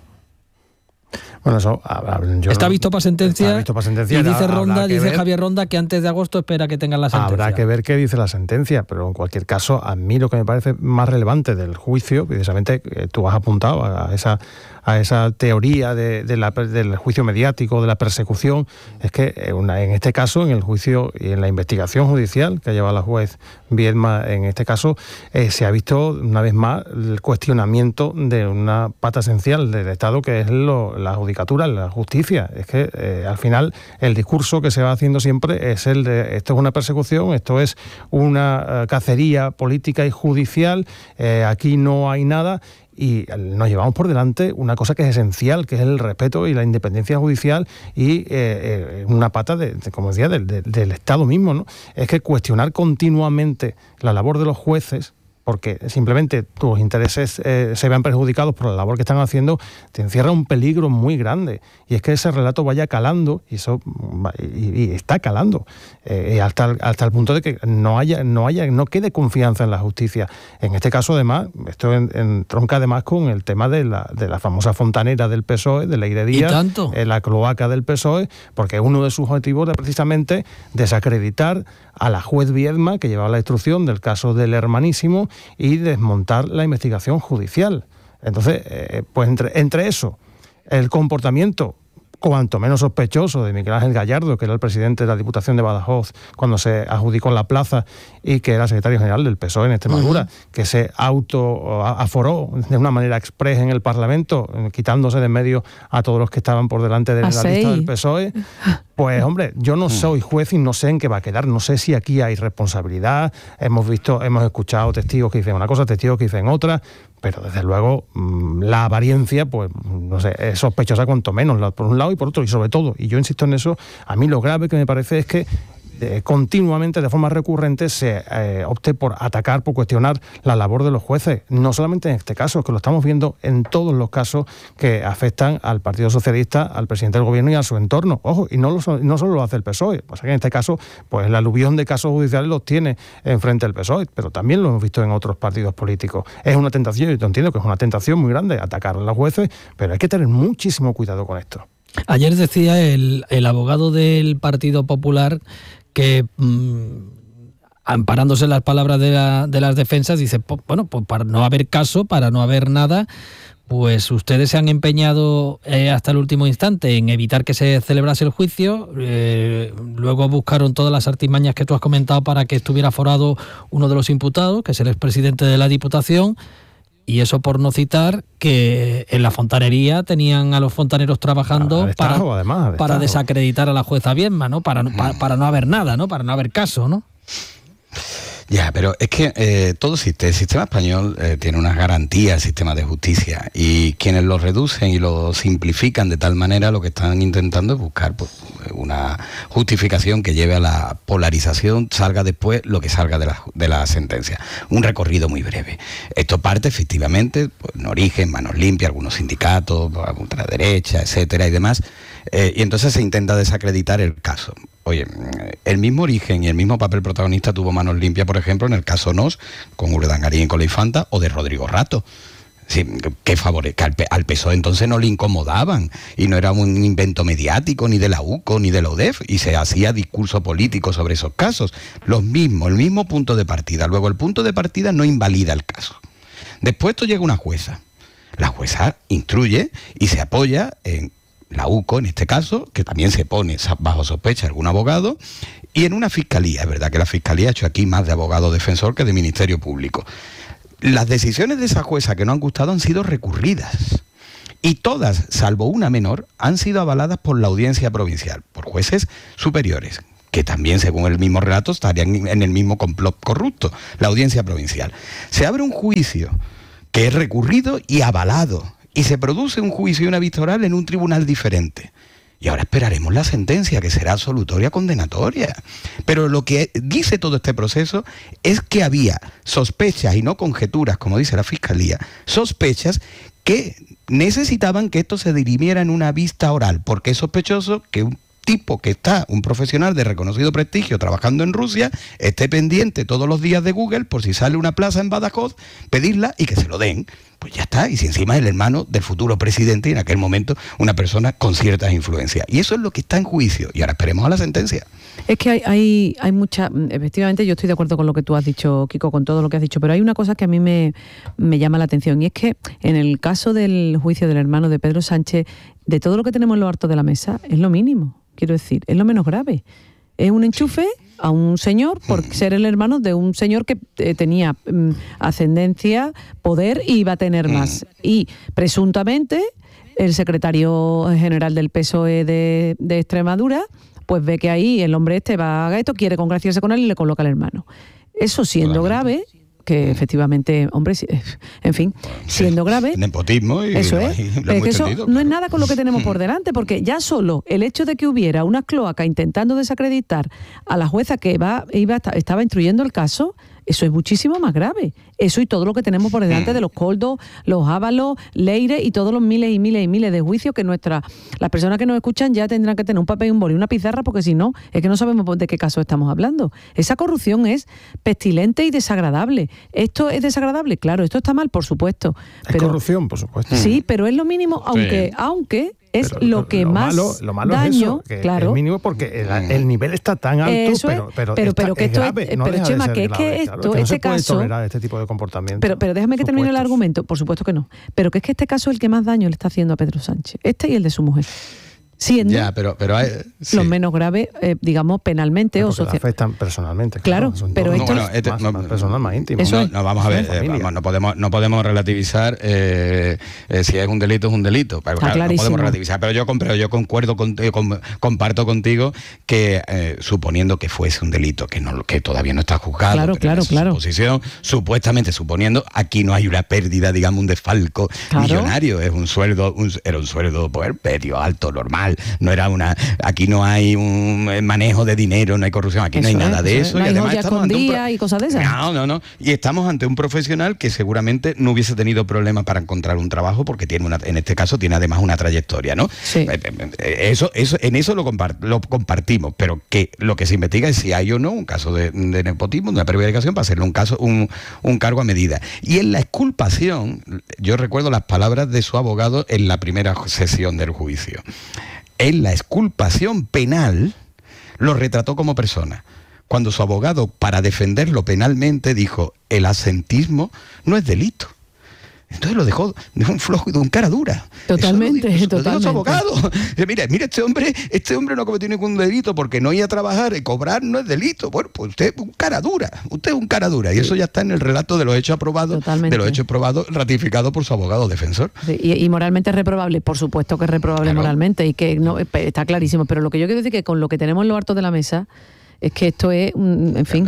Bueno, eso yo está visto para sentencia, está visto para sentencia. Y dice Ronda, dice ver, Javier Ronda que antes de agosto espera que tengan la sentencia. Habrá que ver qué dice la sentencia, pero en cualquier caso, a mí lo que me parece más relevante del juicio, precisamente eh, tú has apuntado a esa a esa teoría de, de la, del juicio mediático, de la persecución, es que una, en este caso, en el juicio y en la investigación judicial que ha llevado la juez Viedma, en este caso, eh, se ha visto una vez más el cuestionamiento de una pata esencial del Estado, que es lo, la judicatura, la justicia. Es que eh, al final el discurso que se va haciendo siempre es el de esto es una persecución, esto es una uh, cacería política y judicial, eh, aquí no hay nada. Y nos llevamos por delante una cosa que es esencial, que es el respeto y la independencia judicial y eh, eh, una pata, de, de, como decía, del, de, del Estado mismo, ¿no? Es que cuestionar continuamente la labor de los jueces, porque simplemente tus intereses eh, se vean perjudicados por la labor que están haciendo, te encierra un peligro muy grande. Y es que ese relato vaya calando, y eso y, y está calando, eh, hasta, hasta el punto de que no haya, no haya, no quede confianza en la justicia. En este caso, además, esto entronca además con el tema de la, de la famosa fontanera del P S O E, de Leire Díaz, eh, la cloaca del P S O E, porque uno de sus objetivos era precisamente desacreditar a la juez Viedma, que llevaba la instrucción del caso del hermanísimo, y desmontar la investigación judicial. Entonces, eh, pues entre, entre eso, el comportamiento cuanto menos sospechoso de Miguel Ángel Gallardo, que era el presidente de la Diputación de Badajoz cuando se adjudicó la plaza y que era secretario general del P S O E en Extremadura, uh-huh. que se auto aforó de una manera express en el Parlamento, quitándose de en medio a todos los que estaban por delante de la lista del P S O E. Pues hombre, yo no soy juez y no sé en qué va a quedar, no sé si aquí hay responsabilidad, hemos visto, hemos escuchado testigos que dicen una cosa, testigos que dicen otra, pero desde luego la apariencia, pues no sé, es sospechosa cuanto menos, por un lado y por otro, y sobre todo, y yo insisto en eso, a mí lo grave que me parece es que Eh, continuamente, de forma recurrente, se eh, opte por atacar, por cuestionar la labor de los jueces, no solamente en este caso, que lo estamos viendo en todos los casos que afectan al Partido Socialista, al presidente del gobierno y a su entorno. Ojo, y no, lo, no solo lo hace el P S O E, o sea que en este caso, pues el aluvión de casos judiciales los tiene enfrente del P S O E, pero también lo hemos visto en otros partidos políticos. Es una tentación, yo entiendo que es una tentación muy grande atacar a los jueces, pero hay que tener muchísimo cuidado con esto. Ayer decía el, el abogado del Partido Popular que, mmm, amparándose en las palabras de, la, de las defensas, dice, pues, bueno, pues para no haber caso, para no haber nada, pues ustedes se han empeñado eh, hasta el último instante en evitar que se celebrase el juicio, eh, luego buscaron todas las artimañas que tú has comentado para que estuviera aforado uno de los imputados, que es el expresidente de la Diputación. Y eso por no citar que en la fontanería tenían a los fontaneros trabajando ah, destajo, para, además, para desacreditar a la jueza Viedma, ¿no? Para, para, para no haber nada, ¿no? Para no haber caso, ¿no? Ya, pero es que eh, todo sistema, el sistema español eh, tiene unas garantías, el sistema de justicia, y quienes lo reducen y lo simplifican de tal manera, lo que están intentando es buscar pues, una justificación que lleve a la polarización, salga después lo que salga de la, de la sentencia. Un recorrido muy breve. Esto parte efectivamente, pues, en origen, manos limpias, algunos sindicatos, ultraderecha, etcétera y demás, eh, y entonces se intenta desacreditar el caso. Oye, el mismo origen y el mismo papel protagonista tuvo manos limpias, por ejemplo, en el caso Nos, con Urdangarín y con la Infanta, o de Rodrigo Rato. Sí, que favorece, al, al P S O E entonces no le incomodaban, y no era un invento mediático ni de la U C O ni de la U D E F, y se hacía discurso político sobre esos casos. Los mismos, el mismo punto de partida. Luego el punto de partida no invalida el caso. Después esto llega una jueza. La jueza instruye y se apoya en la U C O en este caso, que también se pone bajo sospecha algún abogado, y en una fiscalía. Es verdad que la fiscalía ha hecho aquí más de abogado defensor que de Ministerio Público. Las decisiones de esa jueza que no han gustado han sido recurridas. Y todas, salvo una menor, han sido avaladas por la audiencia provincial, por jueces superiores, que también, según el mismo relato, estarían en el mismo complot corrupto, la audiencia provincial. Se abre un juicio que es recurrido y avalado, y se produce un juicio y una vista oral en un tribunal diferente. Y ahora esperaremos la sentencia, que será absolutoria condenatoria. Pero lo que dice todo este proceso es que había sospechas, y no conjeturas, como dice la Fiscalía, sospechas que necesitaban que esto se dirimiera en una vista oral, porque es sospechoso que un tipo que está, un profesional de reconocido prestigio trabajando en Rusia, esté pendiente todos los días de Google por si sale una plaza en Badajoz, pedirla y que se lo den. Pues ya está, y si encima es el hermano del futuro presidente y en aquel momento una persona con ciertas influencias. Y eso es lo que está en juicio, y ahora esperemos a la sentencia. Es que hay, hay, hay mucha, efectivamente yo estoy de acuerdo con lo que tú has dicho, Kiko, con todo lo que has dicho, pero hay una cosa que a mí me, me llama la atención, y es que en el caso del juicio del hermano de Pedro Sánchez, de todo lo que tenemos en lo harto de la mesa, es lo mínimo, quiero decir, es lo menos grave. Es un enchufe a un señor por ser el hermano de un señor que eh, tenía mm, ascendencia, poder y iba a tener más. Y presuntamente el secretario general del P S O E de, de Extremadura pues ve que ahí el hombre este va a esto, quiere congraciarse con él y le coloca al hermano. Eso siendo grave, que efectivamente, hombre, en fin, siendo grave... Nepotismo y... Eso es, pero que eso no es nada con lo que tenemos por delante, porque ya solo el hecho de que hubiera una cloaca intentando desacreditar a la jueza que va, iba, estaba instruyendo el caso, eso es muchísimo más grave. Eso y todo lo que tenemos por delante de los Coldos, los Ábalos, Leire y todos los miles y miles y miles de juicios que nuestra, las personas que nos escuchan ya tendrán que tener un papel y un boli, una pizarra, porque si no, es que no sabemos de qué caso estamos hablando. Esa corrupción es pestilente y desagradable. ¿Esto es desagradable? Claro, esto está mal, por supuesto. Es pero, corrupción, por supuesto. Sí, pero es lo mínimo, aunque, sí. aunque es pero, lo que lo más malo, lo malo daño, es eso, que claro. Es mínimo porque el, el nivel está tan alto, Eso pero, pero, pero, está, pero que es esto grave, es, no pero deja Chema, de ser que es grave, que claro, esto, que no este se puede caso, tolerar este tipo de comportamiento. Pero, pero déjame que termine el argumento, por supuesto que no, pero que es que este caso es el que más daño le está haciendo a Pedro Sánchez, este y el de su mujer. Siendo ya, pero, pero hay, sí. los menos graves, eh, digamos, penalmente no, o socialmente. afectan personalmente. Claro, claro pero no, esto bueno, es este, más, más personal, más íntimo. No, no, vamos a ver, eh, vamos, no podemos no podemos relativizar eh, eh, si es un delito es un delito. Pero, claro, no podemos relativizar, pero yo, pero yo concuerdo con, eh, con, comparto contigo que eh, suponiendo que fuese un delito que no que todavía no está juzgado, claro, pero claro, en claro. suposición, supuestamente suponiendo, aquí no hay una pérdida, digamos, un desfalco claro. millonario, es un sueldo, un, era un sueldo puerperio, alto, normal, no era una aquí no hay un manejo de dinero, no hay corrupción, aquí eso no hay nada es, de eso. No y hay además estamos ante un pro... y cosas de esas. No, no, no. Y estamos ante un profesional que seguramente no hubiese tenido problemas para encontrar un trabajo porque tiene una, en este caso tiene además una trayectoria, ¿no? Sí. Eso, eso, en eso lo, compart, lo compartimos, pero que lo que se investiga es si hay o no un caso de, de nepotismo, de una prevaricación para hacerle un caso, un, un cargo a medida. Y en la exculpación, yo recuerdo las palabras de su abogado en la primera sesión del juicio. En la exculpación penal lo retrató como persona, cuando su abogado, para defenderlo penalmente, dijo: el asentismo no es delito. Entonces lo dejó de un flojo y de un cara dura. Totalmente, eso lo, totalmente. Lo dijo su abogado. Mira, mira, este hombre, este hombre no cometió ningún delito porque no ir a trabajar y cobrar no es delito. Bueno, pues usted es un cara dura, usted es un cara dura. Y eso ya está en el relato de los hechos aprobados, totalmente. de los hechos probados, ratificado por su abogado defensor. Sí, y, y moralmente es reprobable, por supuesto que es reprobable claro. moralmente, y que no está clarísimo. Pero lo que yo quiero decir es que con lo que tenemos en lo harto de la mesa, es que esto es, en fin...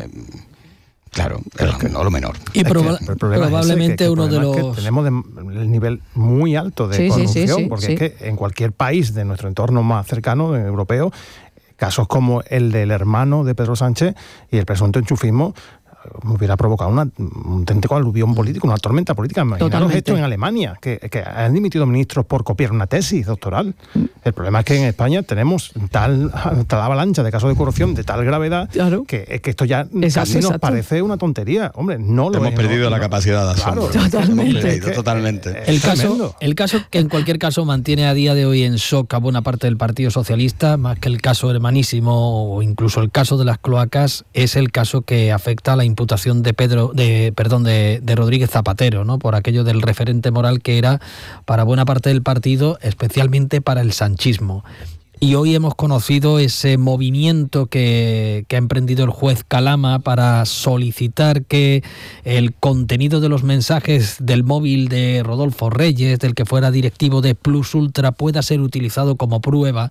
Claro, es no lo menor. Y proba es que probablemente es que, que uno de los... Es que tenemos de, el nivel muy alto de sí, corrupción, sí, sí, porque sí. es que en cualquier país de nuestro entorno más cercano, europeo, casos como el del hermano de Pedro Sánchez y el presunto enchufismo hubiera provocado una, un auténtico aluvión político, una tormenta política. Imaginaros esto en Alemania, que, que han dimitido ministros por copiar una tesis doctoral. El problema es que en España tenemos tal, tal avalancha de casos de corrupción de tal gravedad claro. que, que esto ya exacto, casi nos exacto. parece una tontería. Hombre, no lo Hemos es, perdido no, la no, capacidad de asombro. Claro, totalmente. Perdido, totalmente. El caso, el caso que en cualquier caso mantiene a día de hoy en shock a buena parte del Partido Socialista, más que el caso hermanísimo o incluso el caso de las cloacas, es el caso que afecta a la impunidad imputación de Pedro, de perdón, de, de Rodríguez Zapatero, ¿no? Por aquello del referente moral que era para buena parte del partido, especialmente para el sanchismo. Y hoy hemos conocido ese movimiento que, que ha emprendido el juez Calama para solicitar que el contenido de los mensajes del móvil de Rodolfo Reyes, del que fuera directivo de Plus Ultra, pueda ser utilizado como prueba.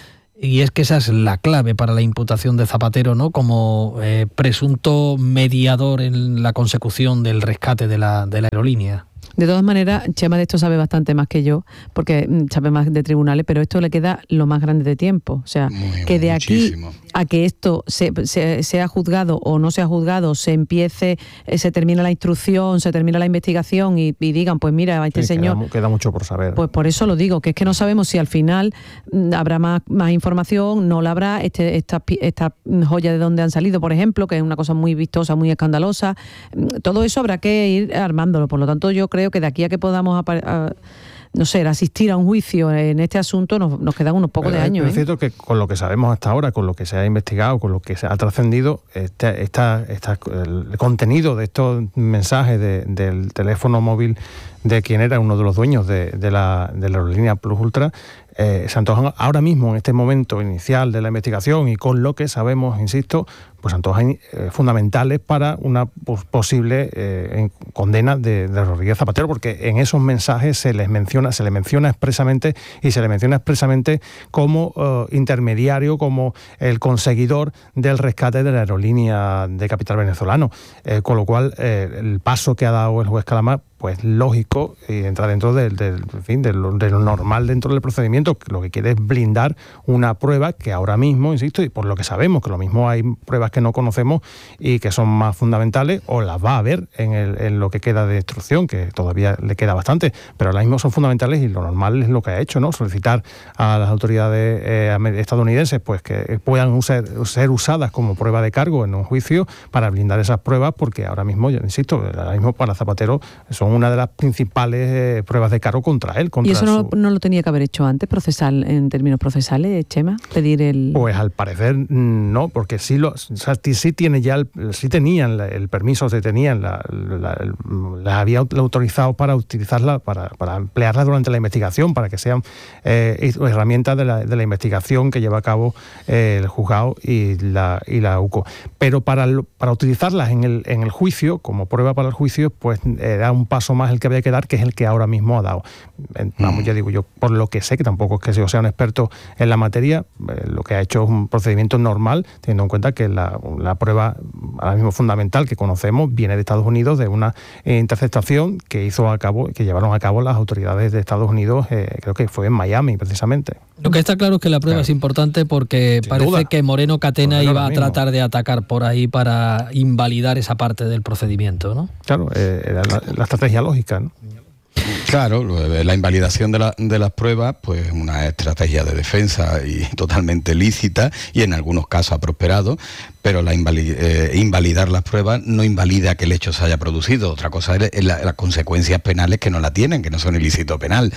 Y es que esa es la clave para la imputación de Zapatero, ¿no? Como eh, presunto mediador en la consecución del rescate de la, de la aerolínea. De todas maneras, Chema de esto sabe bastante más que yo, porque sabe más de tribunales, pero esto le queda lo más grande de tiempo. O sea, Muy, que de muchísimo. Aquí a que esto se, se, sea juzgado o no sea juzgado, se empiece, se termina la instrucción, se termina la investigación y, y digan, pues mira, este sí, señor... Queda, queda mucho por saber. Pues por eso lo digo, que es que no sabemos si al final habrá más, más información, no la habrá, este, esta, esta joya de dónde han salido, por ejemplo, que es una cosa muy vistosa, muy escandalosa. Todo eso habrá que ir armándolo. Por lo tanto, yo creo que de aquí a que podamos a, a, no sé, asistir a un juicio en este asunto nos, nos quedan unos pocos Pero de años. Es cierto ¿eh? que con lo que sabemos hasta ahora, con lo que se ha investigado, con lo que se ha trascendido, este, esta, esta, el contenido de estos mensajes de, del teléfono móvil de quien era uno de los dueños de, de, la, de la aerolínea Plus Ultra, eh, se antojan ahora mismo, en este momento inicial de la investigación y con lo que sabemos, insisto, pues antojan eh, fundamentales para una pos- posible eh, condena de, de Rodríguez Zapatero, porque en esos mensajes se les menciona, se le menciona expresamente y se le menciona expresamente como uh, intermediario, como el conseguidor del rescate de la aerolínea de capital venezolano, eh, con lo cual eh, el paso que ha dado el juez Calama, pues lógico, y entra dentro del, del, en fin, de, lo, de lo normal dentro del procedimiento. Lo que quiere es blindar una prueba que ahora mismo, insisto, y por lo que sabemos, que lo mismo hay pruebas que no conocemos y que son más fundamentales, o las va a haber en, el, en lo que queda de instrucción, que todavía le queda bastante, pero ahora mismo son fundamentales y lo normal es lo que ha hecho, ¿no? Solicitar a las autoridades eh, estadounidenses pues que puedan usar, ser usadas como prueba de cargo en un juicio para blindar esas pruebas, porque ahora mismo, yo insisto, ahora mismo para Zapatero son una de las principales eh, pruebas de cargo contra él. Contra ¿Y eso no, su... no lo tenía que haber hecho antes, procesal, en términos procesales, Chema? Pedir el... Pues al parecer no, porque sí, lo, o sea, sí, tiene ya el, sí tenían la, el permiso, se tenían, la, la, la había autorizado para utilizarla, para, para emplearla durante la investigación, para que sean eh, herramientas de la, de la investigación que lleva a cabo eh, el juzgado y la, y la U C O. Pero para, para utilizarlas en el, en el juicio, como prueba para el juicio, pues era un paso más el que había que dar, que es el que ahora mismo ha dado. Vamos, ya digo yo, por lo que sé, que tampoco es que yo sea un experto en la materia, eh, lo que ha hecho es un procedimiento normal, teniendo en cuenta que la, la prueba ahora mismo fundamental que conocemos viene de Estados Unidos, de una eh, interceptación que hizo a cabo, que llevaron a cabo las autoridades de Estados Unidos, eh, creo que fue en Miami precisamente. Lo que está claro es que la prueba claro. es importante porque Sin parece duda. que Moreno Catena Moreno iba a tratar de atacar por ahí para invalidar esa parte del procedimiento, ¿no? Claro, eh, era la, la estrategia lógica, ¿no? Claro, la invalidación de, la, de las pruebas, pues una estrategia de defensa y totalmente lícita y en algunos casos ha prosperado, pero la invalid, eh, invalidar las pruebas no invalida que el hecho se haya producido. Otra cosa es la, las consecuencias penales que no la tienen, que no son ilícito penal.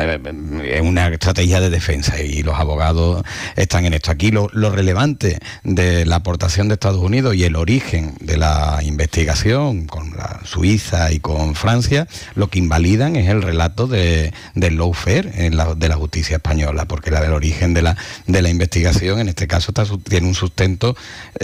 Es una estrategia de defensa y los abogados están en esto. Aquí lo, lo relevante de la aportación de Estados Unidos y el origen de la investigación con la Suiza y con Francia, lo que invalidan es el relato de, del lawfare en la, de la justicia española, porque la, el origen de la, de la investigación en este caso está, tiene un sustento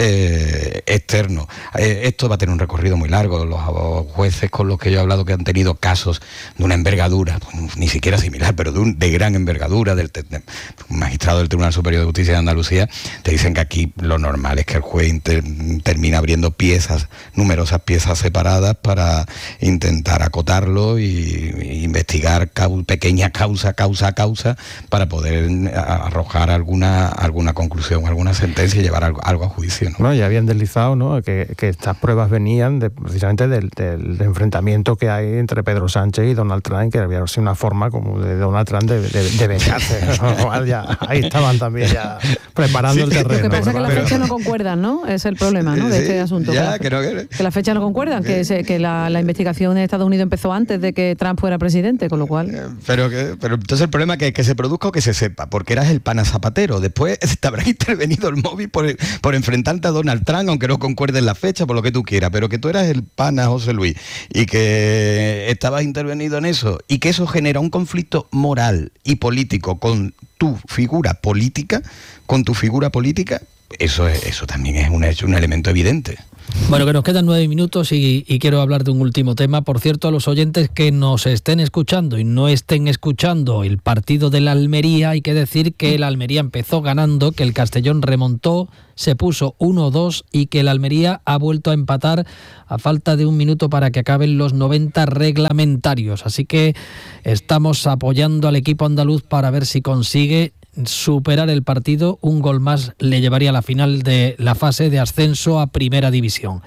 eh, externo. Eh, esto va a tener un recorrido muy largo. Los jueces con los que yo he hablado que han tenido casos de una envergadura, ni siquiera similar, pero de, un, de gran envergadura, del de, un magistrado del Tribunal Superior de Justicia de Andalucía, te dicen que aquí lo normal es que el juez inter, termina abriendo piezas, numerosas piezas separadas para intentar acotarlo y, y investigar cau, pequeña causa, causa a causa, para poder arrojar alguna alguna conclusión, alguna sentencia y llevar algo, algo a juicio, ¿no? No, ya habían deslizado, ¿no?, que, que estas pruebas venían de, precisamente del, del, del enfrentamiento que hay entre Pedro Sánchez y Donald Trump, que había sido una forma como de Donald Trump de, de, de vengarse. ya, ahí estaban también ya preparando sí, el terreno. Lo que pasa es que las fechas no concuerdan, ¿no? Es el problema, ¿no?, de sí, este asunto. Ya, que, que, no, que, que las fechas no concuerdan, que, se, que la, la investigación en Estados Unidos empezó antes de que Trump fuera presidente presidente, con lo cual... Pero, que, pero entonces el problema es que, que se produzca o que se sepa, porque eras el pana Zapatero. Después te habrá intervenido el móvil por, por enfrentarte a Donald Trump, aunque no concuerdes la fecha, por lo que tú quieras, pero que tú eras el pana José Luis y que estabas intervenido en eso y que eso genera un conflicto moral y político con tu figura política, con tu figura política, eso, es, eso también es un, es un elemento evidente. Bueno, que nos quedan nueve minutos y, y quiero hablar de un último tema. Por cierto, a los oyentes que nos estén escuchando y no estén escuchando el partido de la Almería, hay que decir que el Almería empezó ganando, que el Castellón remontó, se puso uno dos y que el Almería ha vuelto a empatar a falta de un minuto para que acaben los noventa reglamentarios. Así que estamos apoyando al equipo andaluz para ver si consigue superar el partido. Un gol más le llevaría a la final de la fase de ascenso a Primera División.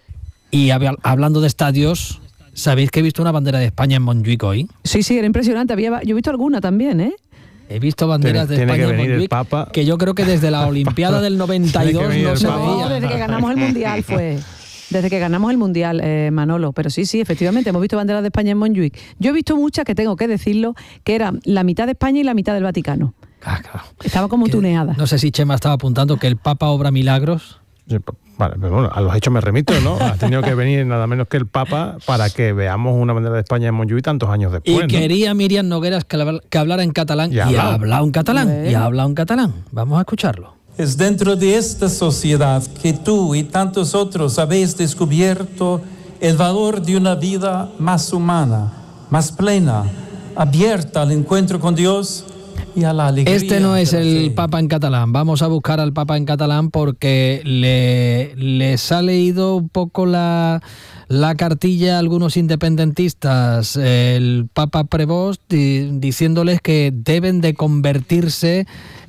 Y hab- hablando de estadios, ¿sabéis que he visto una bandera de España en Montjuic hoy? Sí, sí, era impresionante. Había, yo he visto alguna también, ¿eh? He visto banderas tiene, de tiene España que en Montjuic, Papa, que yo creo que desde la Olimpiada del noventa y dos no se No, veía. desde que ganamos el Mundial fue... Desde que ganamos el Mundial, eh, Manolo. Pero sí, sí, efectivamente, hemos visto banderas de España en Montjuic. Yo he visto muchas, que tengo que decirlo, que eran la mitad de España y la mitad del Vaticano. Ah, claro. Estaba como Que, tuneada. no sé si Chema estaba apuntando que el Papa obra milagros. Vale, pero bueno, a los hechos me remito, ¿no? Ha tenido que venir nada menos que el Papa para que veamos una bandera de España en Montjuic tantos años después, Y ¿no? quería Miriam Nogueras que, habla- que hablara en catalán. Y, ha hablado en catalán. Y ha hablado en catalán. Vamos a escucharlo. Es dentro de esta sociedad que tú y tantos otros habéis descubierto el valor de una vida más humana, más plena, abierta al encuentro con Dios y a la alegría. Este no es de la el fe. Papa en catalán. Vamos a buscar al Papa en catalán porque le, les ha leído un poco la, la cartilla a algunos independentistas, el Papa Prevost, di, diciéndoles que deben de convertirse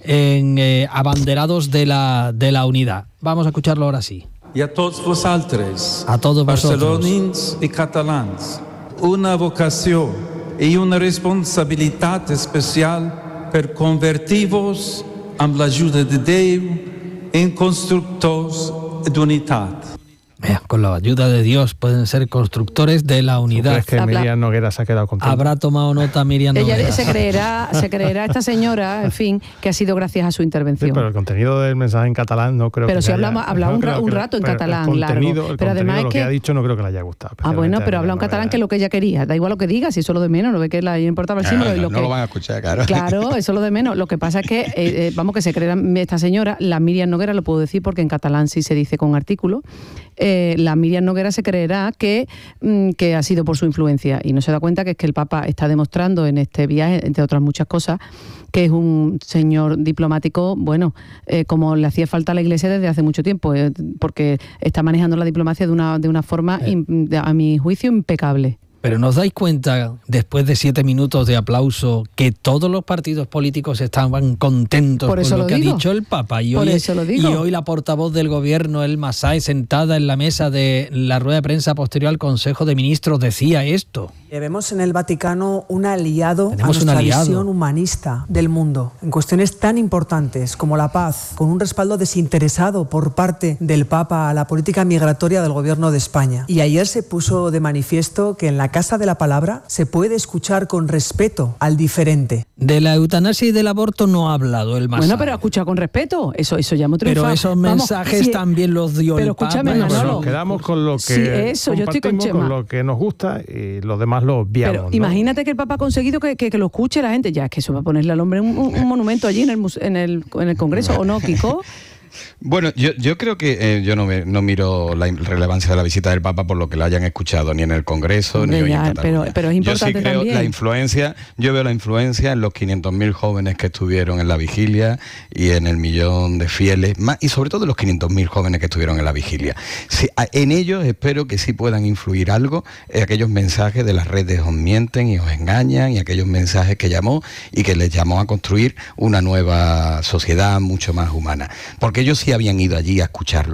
en eh, abanderados de la, de la unidad. Vamos a escucharlo ahora sí. Y a todos vosotros, a todos vosotros, barcelonins y catalans, una vocación y una responsabilidad especial per convertir-vos amb l'ajuda de Déu en constructors d'unitat. Vea, con la ayuda de Dios pueden ser constructores de la unidad. ¿Crees que Habla- Miriam Noguera se ha quedado contenta? Habrá tomado nota Miriam Ella Nogueras. se creerá, se creerá esta señora, en fin, que ha sido gracias a su Sí, intervención. pero el contenido del mensaje en catalán no creo Pero que si le hablamos- haya- hablaba no un ra- creo un que- rato en pero catalán, el largo. contenido, el Pero además contenido, es lo que que- ha dicho no creo que le haya gustado. Ah, bueno, especialmente pero a habla en Miriam catalán, Noguera. que es lo que ella quería. Da igual lo que diga, si eso es lo de menos, no ve que le importaba el Ah, símbolo. y no, lo no que... lo van a escuchar, claro. Claro, eso es lo de menos. Lo que pasa es que, eh, eh, vamos, que se crea esta señora, la Miriam Noguera, lo puedo decir porque en catalán sí se dice con artículo, eh, la Miriam Noguera se creerá que, mm, que ha sido por su influencia y no se da cuenta que es que el Papa está demostrando en este viaje, entre otras muchas cosas, que es un señor diplomático, bueno, eh, como le hacía falta a la Iglesia desde hace mucho tiempo, eh, porque está manejando la diplomacia de una, de una forma, Eh. im- de- a mi juicio, impecable. Pero ¿nos dais cuenta, después de siete minutos de aplauso, que todos los partidos políticos estaban contentos Por con eso lo lo que digo. ha dicho el Papa? Y Por hoy, eso lo digo. y hoy la portavoz del gobierno, Elma Sáenz, sentada en la mesa de la rueda de prensa posterior al Consejo de Ministros, decía esto. Vemos en el Vaticano un aliado Tenemos a un nuestra aliado. visión humanista del mundo, en cuestiones tan importantes como la paz, con un respaldo desinteresado por parte del Papa a la política migratoria del gobierno de España. Y ayer se puso de manifiesto que en la Casa de la Palabra se puede escuchar con respeto al diferente. De la eutanasia y del aborto no ha hablado el Sáenz. Bueno, pero escucha con respeto, eso, eso ya hemos triunfado. Pero esos Vamos, mensajes sí, también los dio pero el Papa. escúchame, Bueno, pues Manolo. nos quedamos con lo que Sí, eso, yo estoy con compartimos, Chema. con lo que nos gusta y lo demás lo obviamos. Pero ¿no? imagínate que el Papa ha conseguido que, que, que lo escuche la gente. Ya, es que eso va a ponerle al hombre un, un- un monumento allí en el, muse- en el, en el Congreso, ¿o no, Kiko? Bueno, yo, yo creo que eh, yo no, me- no miro la relevancia de la visita del Papa por lo que la hayan escuchado ni en el Congreso Hombre, ni hoy ya, en Cataluña. pero- pero es importante yo sí creo también. la influencia, yo veo la influencia en los quinientos mil jóvenes que estuvieron en la vigilia y en el millón de fieles, más, y sobre todo los quinientos mil jóvenes que estuvieron en la vigilia. Sí, a- en ellos espero que sí puedan influir algo, eh, aquellos mensajes de las redes os mienten y os engañan y aquellos mensajes que llamó y que les llamó a construir una nueva sociedad mucho más humana. Porque ellos sí habían ido allí a escucharlo.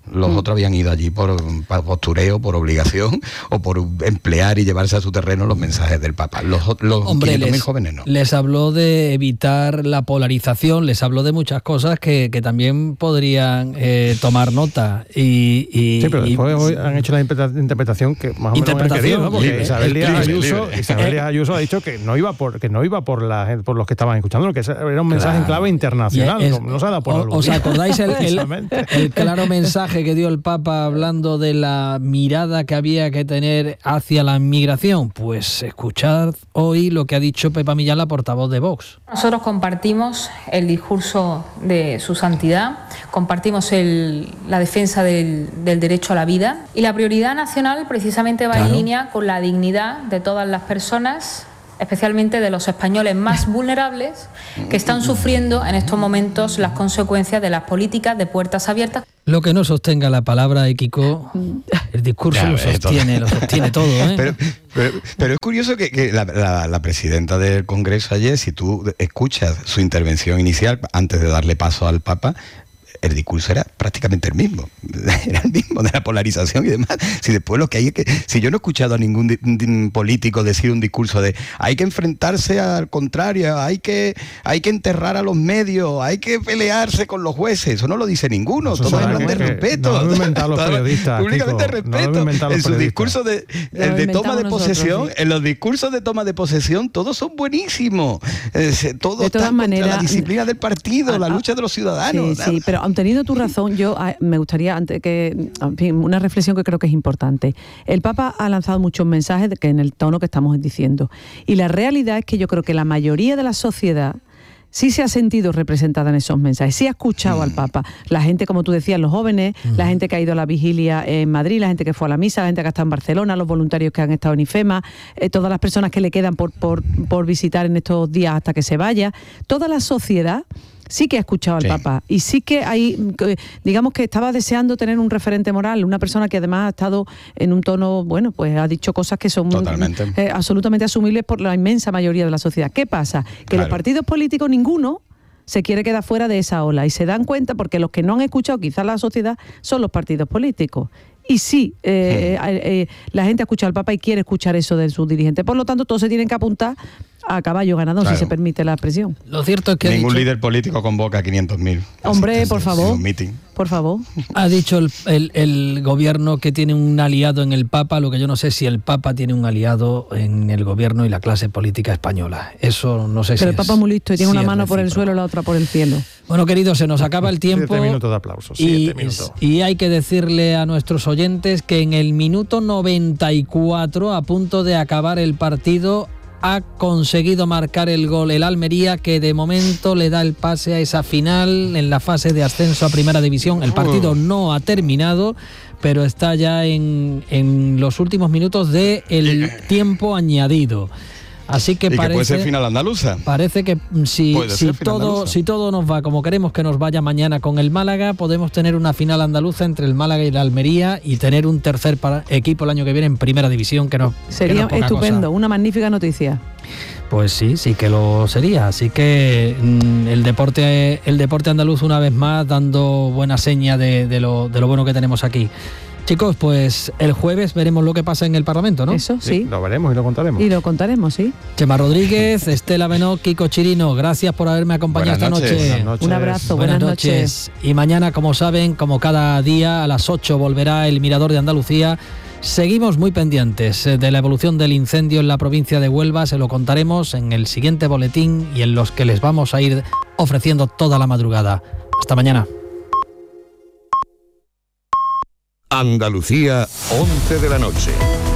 Los mm. otros habían ido allí por, por postureo, por obligación o por emplear y llevarse a su terreno los mensajes del Papa. Los, los quinientos mil jóvenes no. Les habló de evitar la polarización, les habló de muchas cosas que, que también podrían eh, tomar nota. Y, y, sí, pero y, después hoy han hecho la interpretación que más o menos han querido, ¿no? Porque libre, Isabel Díaz Ayuso, Isabel Díaz Ayuso ha dicho que no iba por que no iba por la por los que estaban escuchando, que era un mensaje claro. en clave internacional, es, no, no se ha dado por o, ¿Os acordáis el, el, el claro mensaje que dio el Papa hablando de la mirada que había que tener hacia la inmigración? Pues escuchad hoy lo que ha dicho Pepa Millán, la portavoz de Vox. Nosotros compartimos el discurso de su santidad, compartimos el, la defensa del, del derecho a la vida, y la prioridad nacional precisamente va claro. en línea con la dignidad de todas las personas, especialmente de los españoles más vulnerables que están sufriendo en estos momentos las consecuencias de las políticas de puertas abiertas. Lo que no sostenga la palabra de Kiko, el discurso ya, lo sostiene, todo. lo sostiene todo. ¿eh? Pero, pero, pero es curioso que, que la, la, la presidenta del Congreso ayer, si tú escuchas su intervención inicial antes de darle paso al Papa, el discurso era prácticamente el mismo, era el mismo de la polarización y demás. Si después lo que hay es que, si yo no he escuchado a ningún di, di, político decir un discurso de hay que enfrentarse al contrario, hay que, hay que enterrar a los medios, hay que pelearse con los jueces, eso no lo dice ninguno, eso todos hablan de respeto. No lo han inventado los periodistas. Públicamente respeto. No en su discurso de, el de toma de posesión, nosotros, sí. en los discursos de toma de posesión, todos son buenísimos. Eh, todo está contra maneras, la disciplina del partido, a, la lucha de los ciudadanos. Sí, sí, pero teniendo tu razón, yo me gustaría antes que en fin, una reflexión que creo que es importante. El Papa ha lanzado muchos mensajes de que en el tono que estamos diciendo, y la realidad es que yo creo que la mayoría de la sociedad sí se ha sentido representada en esos mensajes, sí ha escuchado mm. al Papa. La gente, como tú decías, los jóvenes, mm. la gente que ha ido a la vigilia en Madrid, la gente que fue a la misa, la gente que ha estado en Barcelona, los voluntarios que han estado en IFEMA, eh, todas las personas que le quedan por, por, por visitar en estos días hasta que se vaya. Toda la sociedad sí que ha escuchado al sí. Papa, y sí que hay, digamos que estaba deseando tener un referente moral, una persona que además ha estado en un tono, bueno, pues ha dicho cosas que son eh, absolutamente asumibles por la inmensa mayoría de la sociedad. ¿Qué pasa? Que claro. los partidos políticos, ninguno se quiere quedar fuera de esa ola, y se dan cuenta porque los que no han escuchado quizás la sociedad son los partidos políticos. Y sí, eh, eh, eh, la gente escucha al Papa y quiere escuchar eso de sus dirigentes. Por lo tanto, todos se tienen que apuntar a caballo ganador, claro. si se permite la expresión. Lo cierto es que ningún dicho... líder político convoca a quinientos mil. Hombre, por favor. Por favor. Ha dicho el, el, el gobierno que tiene un aliado en el Papa, lo que yo no sé si el Papa tiene un aliado en el gobierno y la clase política española. Eso no sé Pero si el Papa es muy listo y tiene si una mano por el suelo y la otra por el cielo. Bueno, queridos, se nos acaba el tiempo. Siete minutos de aplausos. Y, y hay que decirle a nuestros oyentes que en el minuto noventa y cuatro, a punto de acabar el partido, ha conseguido marcar el gol el Almería, que de momento le da el pase a esa final en la fase de ascenso a Primera División. El partido no ha terminado, pero está ya en, en los últimos minutos del tiempo añadido. Así que, y parece, que puede ser final andaluza. Parece que si, si, todo, si todo nos va como queremos que nos vaya mañana con el Málaga, podemos tener una final andaluza entre el Málaga y la Almería y tener un tercer para, equipo el año que viene en Primera División. Que no, sería que no estupendo, cosa. Una magnífica noticia. Pues sí, sí que lo sería. Así que mmm, el deporte el deporte andaluz una vez más dando buena seña de, de, lo, de lo bueno que tenemos aquí. Chicos, pues el jueves veremos lo que pasa en el Parlamento, ¿no? Eso, sí. sí. Lo veremos y lo contaremos. Y lo contaremos, sí. Chema Rodríguez, Estela Benó, Kiko Chirino, gracias por haberme acompañado buenas esta noches. noche. Buenas noches. Un abrazo, buenas, buenas noches. noches. Y mañana, como saben, como cada día, a las ocho volverá el Mirador de Andalucía. Seguimos muy pendientes de la evolución del incendio en la provincia de Huelva. Se lo contaremos en el siguiente boletín y en los que les vamos a ir ofreciendo toda la madrugada. Hasta mañana. Andalucía, once de la noche.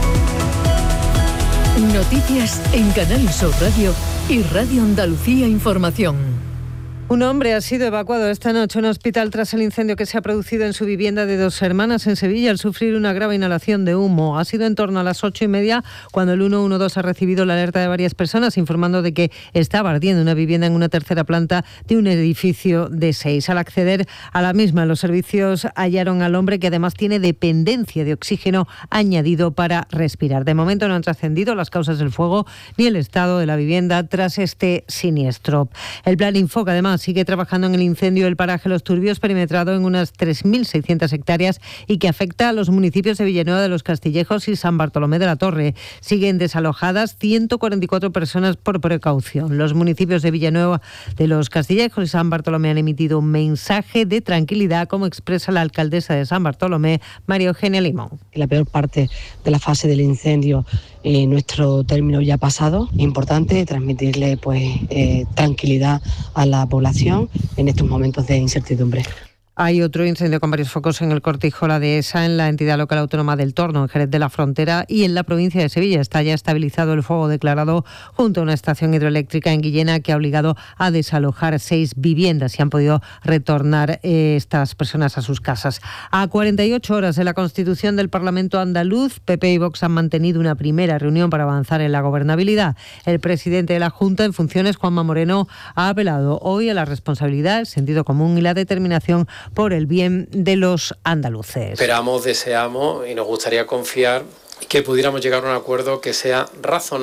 Noticias en Canal Sur Radio y Radio Andalucía Información. Un hombre ha sido evacuado esta noche a un hospital tras el incendio que se ha producido en su vivienda de Dos Hermanas en Sevilla al sufrir una grave inhalación de humo. Ha sido en torno a las ocho y media cuando el ciento doce ha recibido la alerta de varias personas informando de que estaba ardiendo una vivienda en una tercera planta de un edificio de seis. Al acceder a la misma, los servicios hallaron al hombre, que además tiene dependencia de oxígeno añadido para respirar. De momento no han trascendido las causas del fuego ni el estado de la vivienda tras este siniestro. El plan Infoca, además, sigue trabajando en el incendio del paraje Los Turbios, perimetrado en unas tres mil seiscientas hectáreas y que afecta a los municipios de Villanueva de los Castillejos y San Bartolomé de la Torre. Siguen desalojadas ciento cuarenta y cuatro personas por precaución. Los municipios de Villanueva de los Castillejos y San Bartolomé han emitido un mensaje de tranquilidad, como expresa la alcaldesa de San Bartolomé, María Eugenia Limón. La peor parte de la fase del incendio, eh, nuestro término ya pasado. Importante transmitirle pues eh, tranquilidad a la población en estos momentos de incertidumbre. Hay otro incendio con varios focos en el Cortijo La Dehesa, en la entidad local autónoma del Torno, en Jerez de la Frontera, y en la provincia de Sevilla. Está ya estabilizado el fuego declarado junto a una estación hidroeléctrica en Guillena, que ha obligado a desalojar seis viviendas y han podido retornar eh, estas personas a sus casas. A cuarenta y ocho horas de la constitución del Parlamento andaluz, P P y Vox han mantenido una primera reunión para avanzar en la gobernabilidad. El presidente de la Junta en funciones, Juanma Moreno, ha apelado hoy a la responsabilidad, el sentido común y la determinación por el bien de los andaluces. Esperamos, deseamos y nos gustaría confiar que pudiéramos llegar a un acuerdo que sea razonable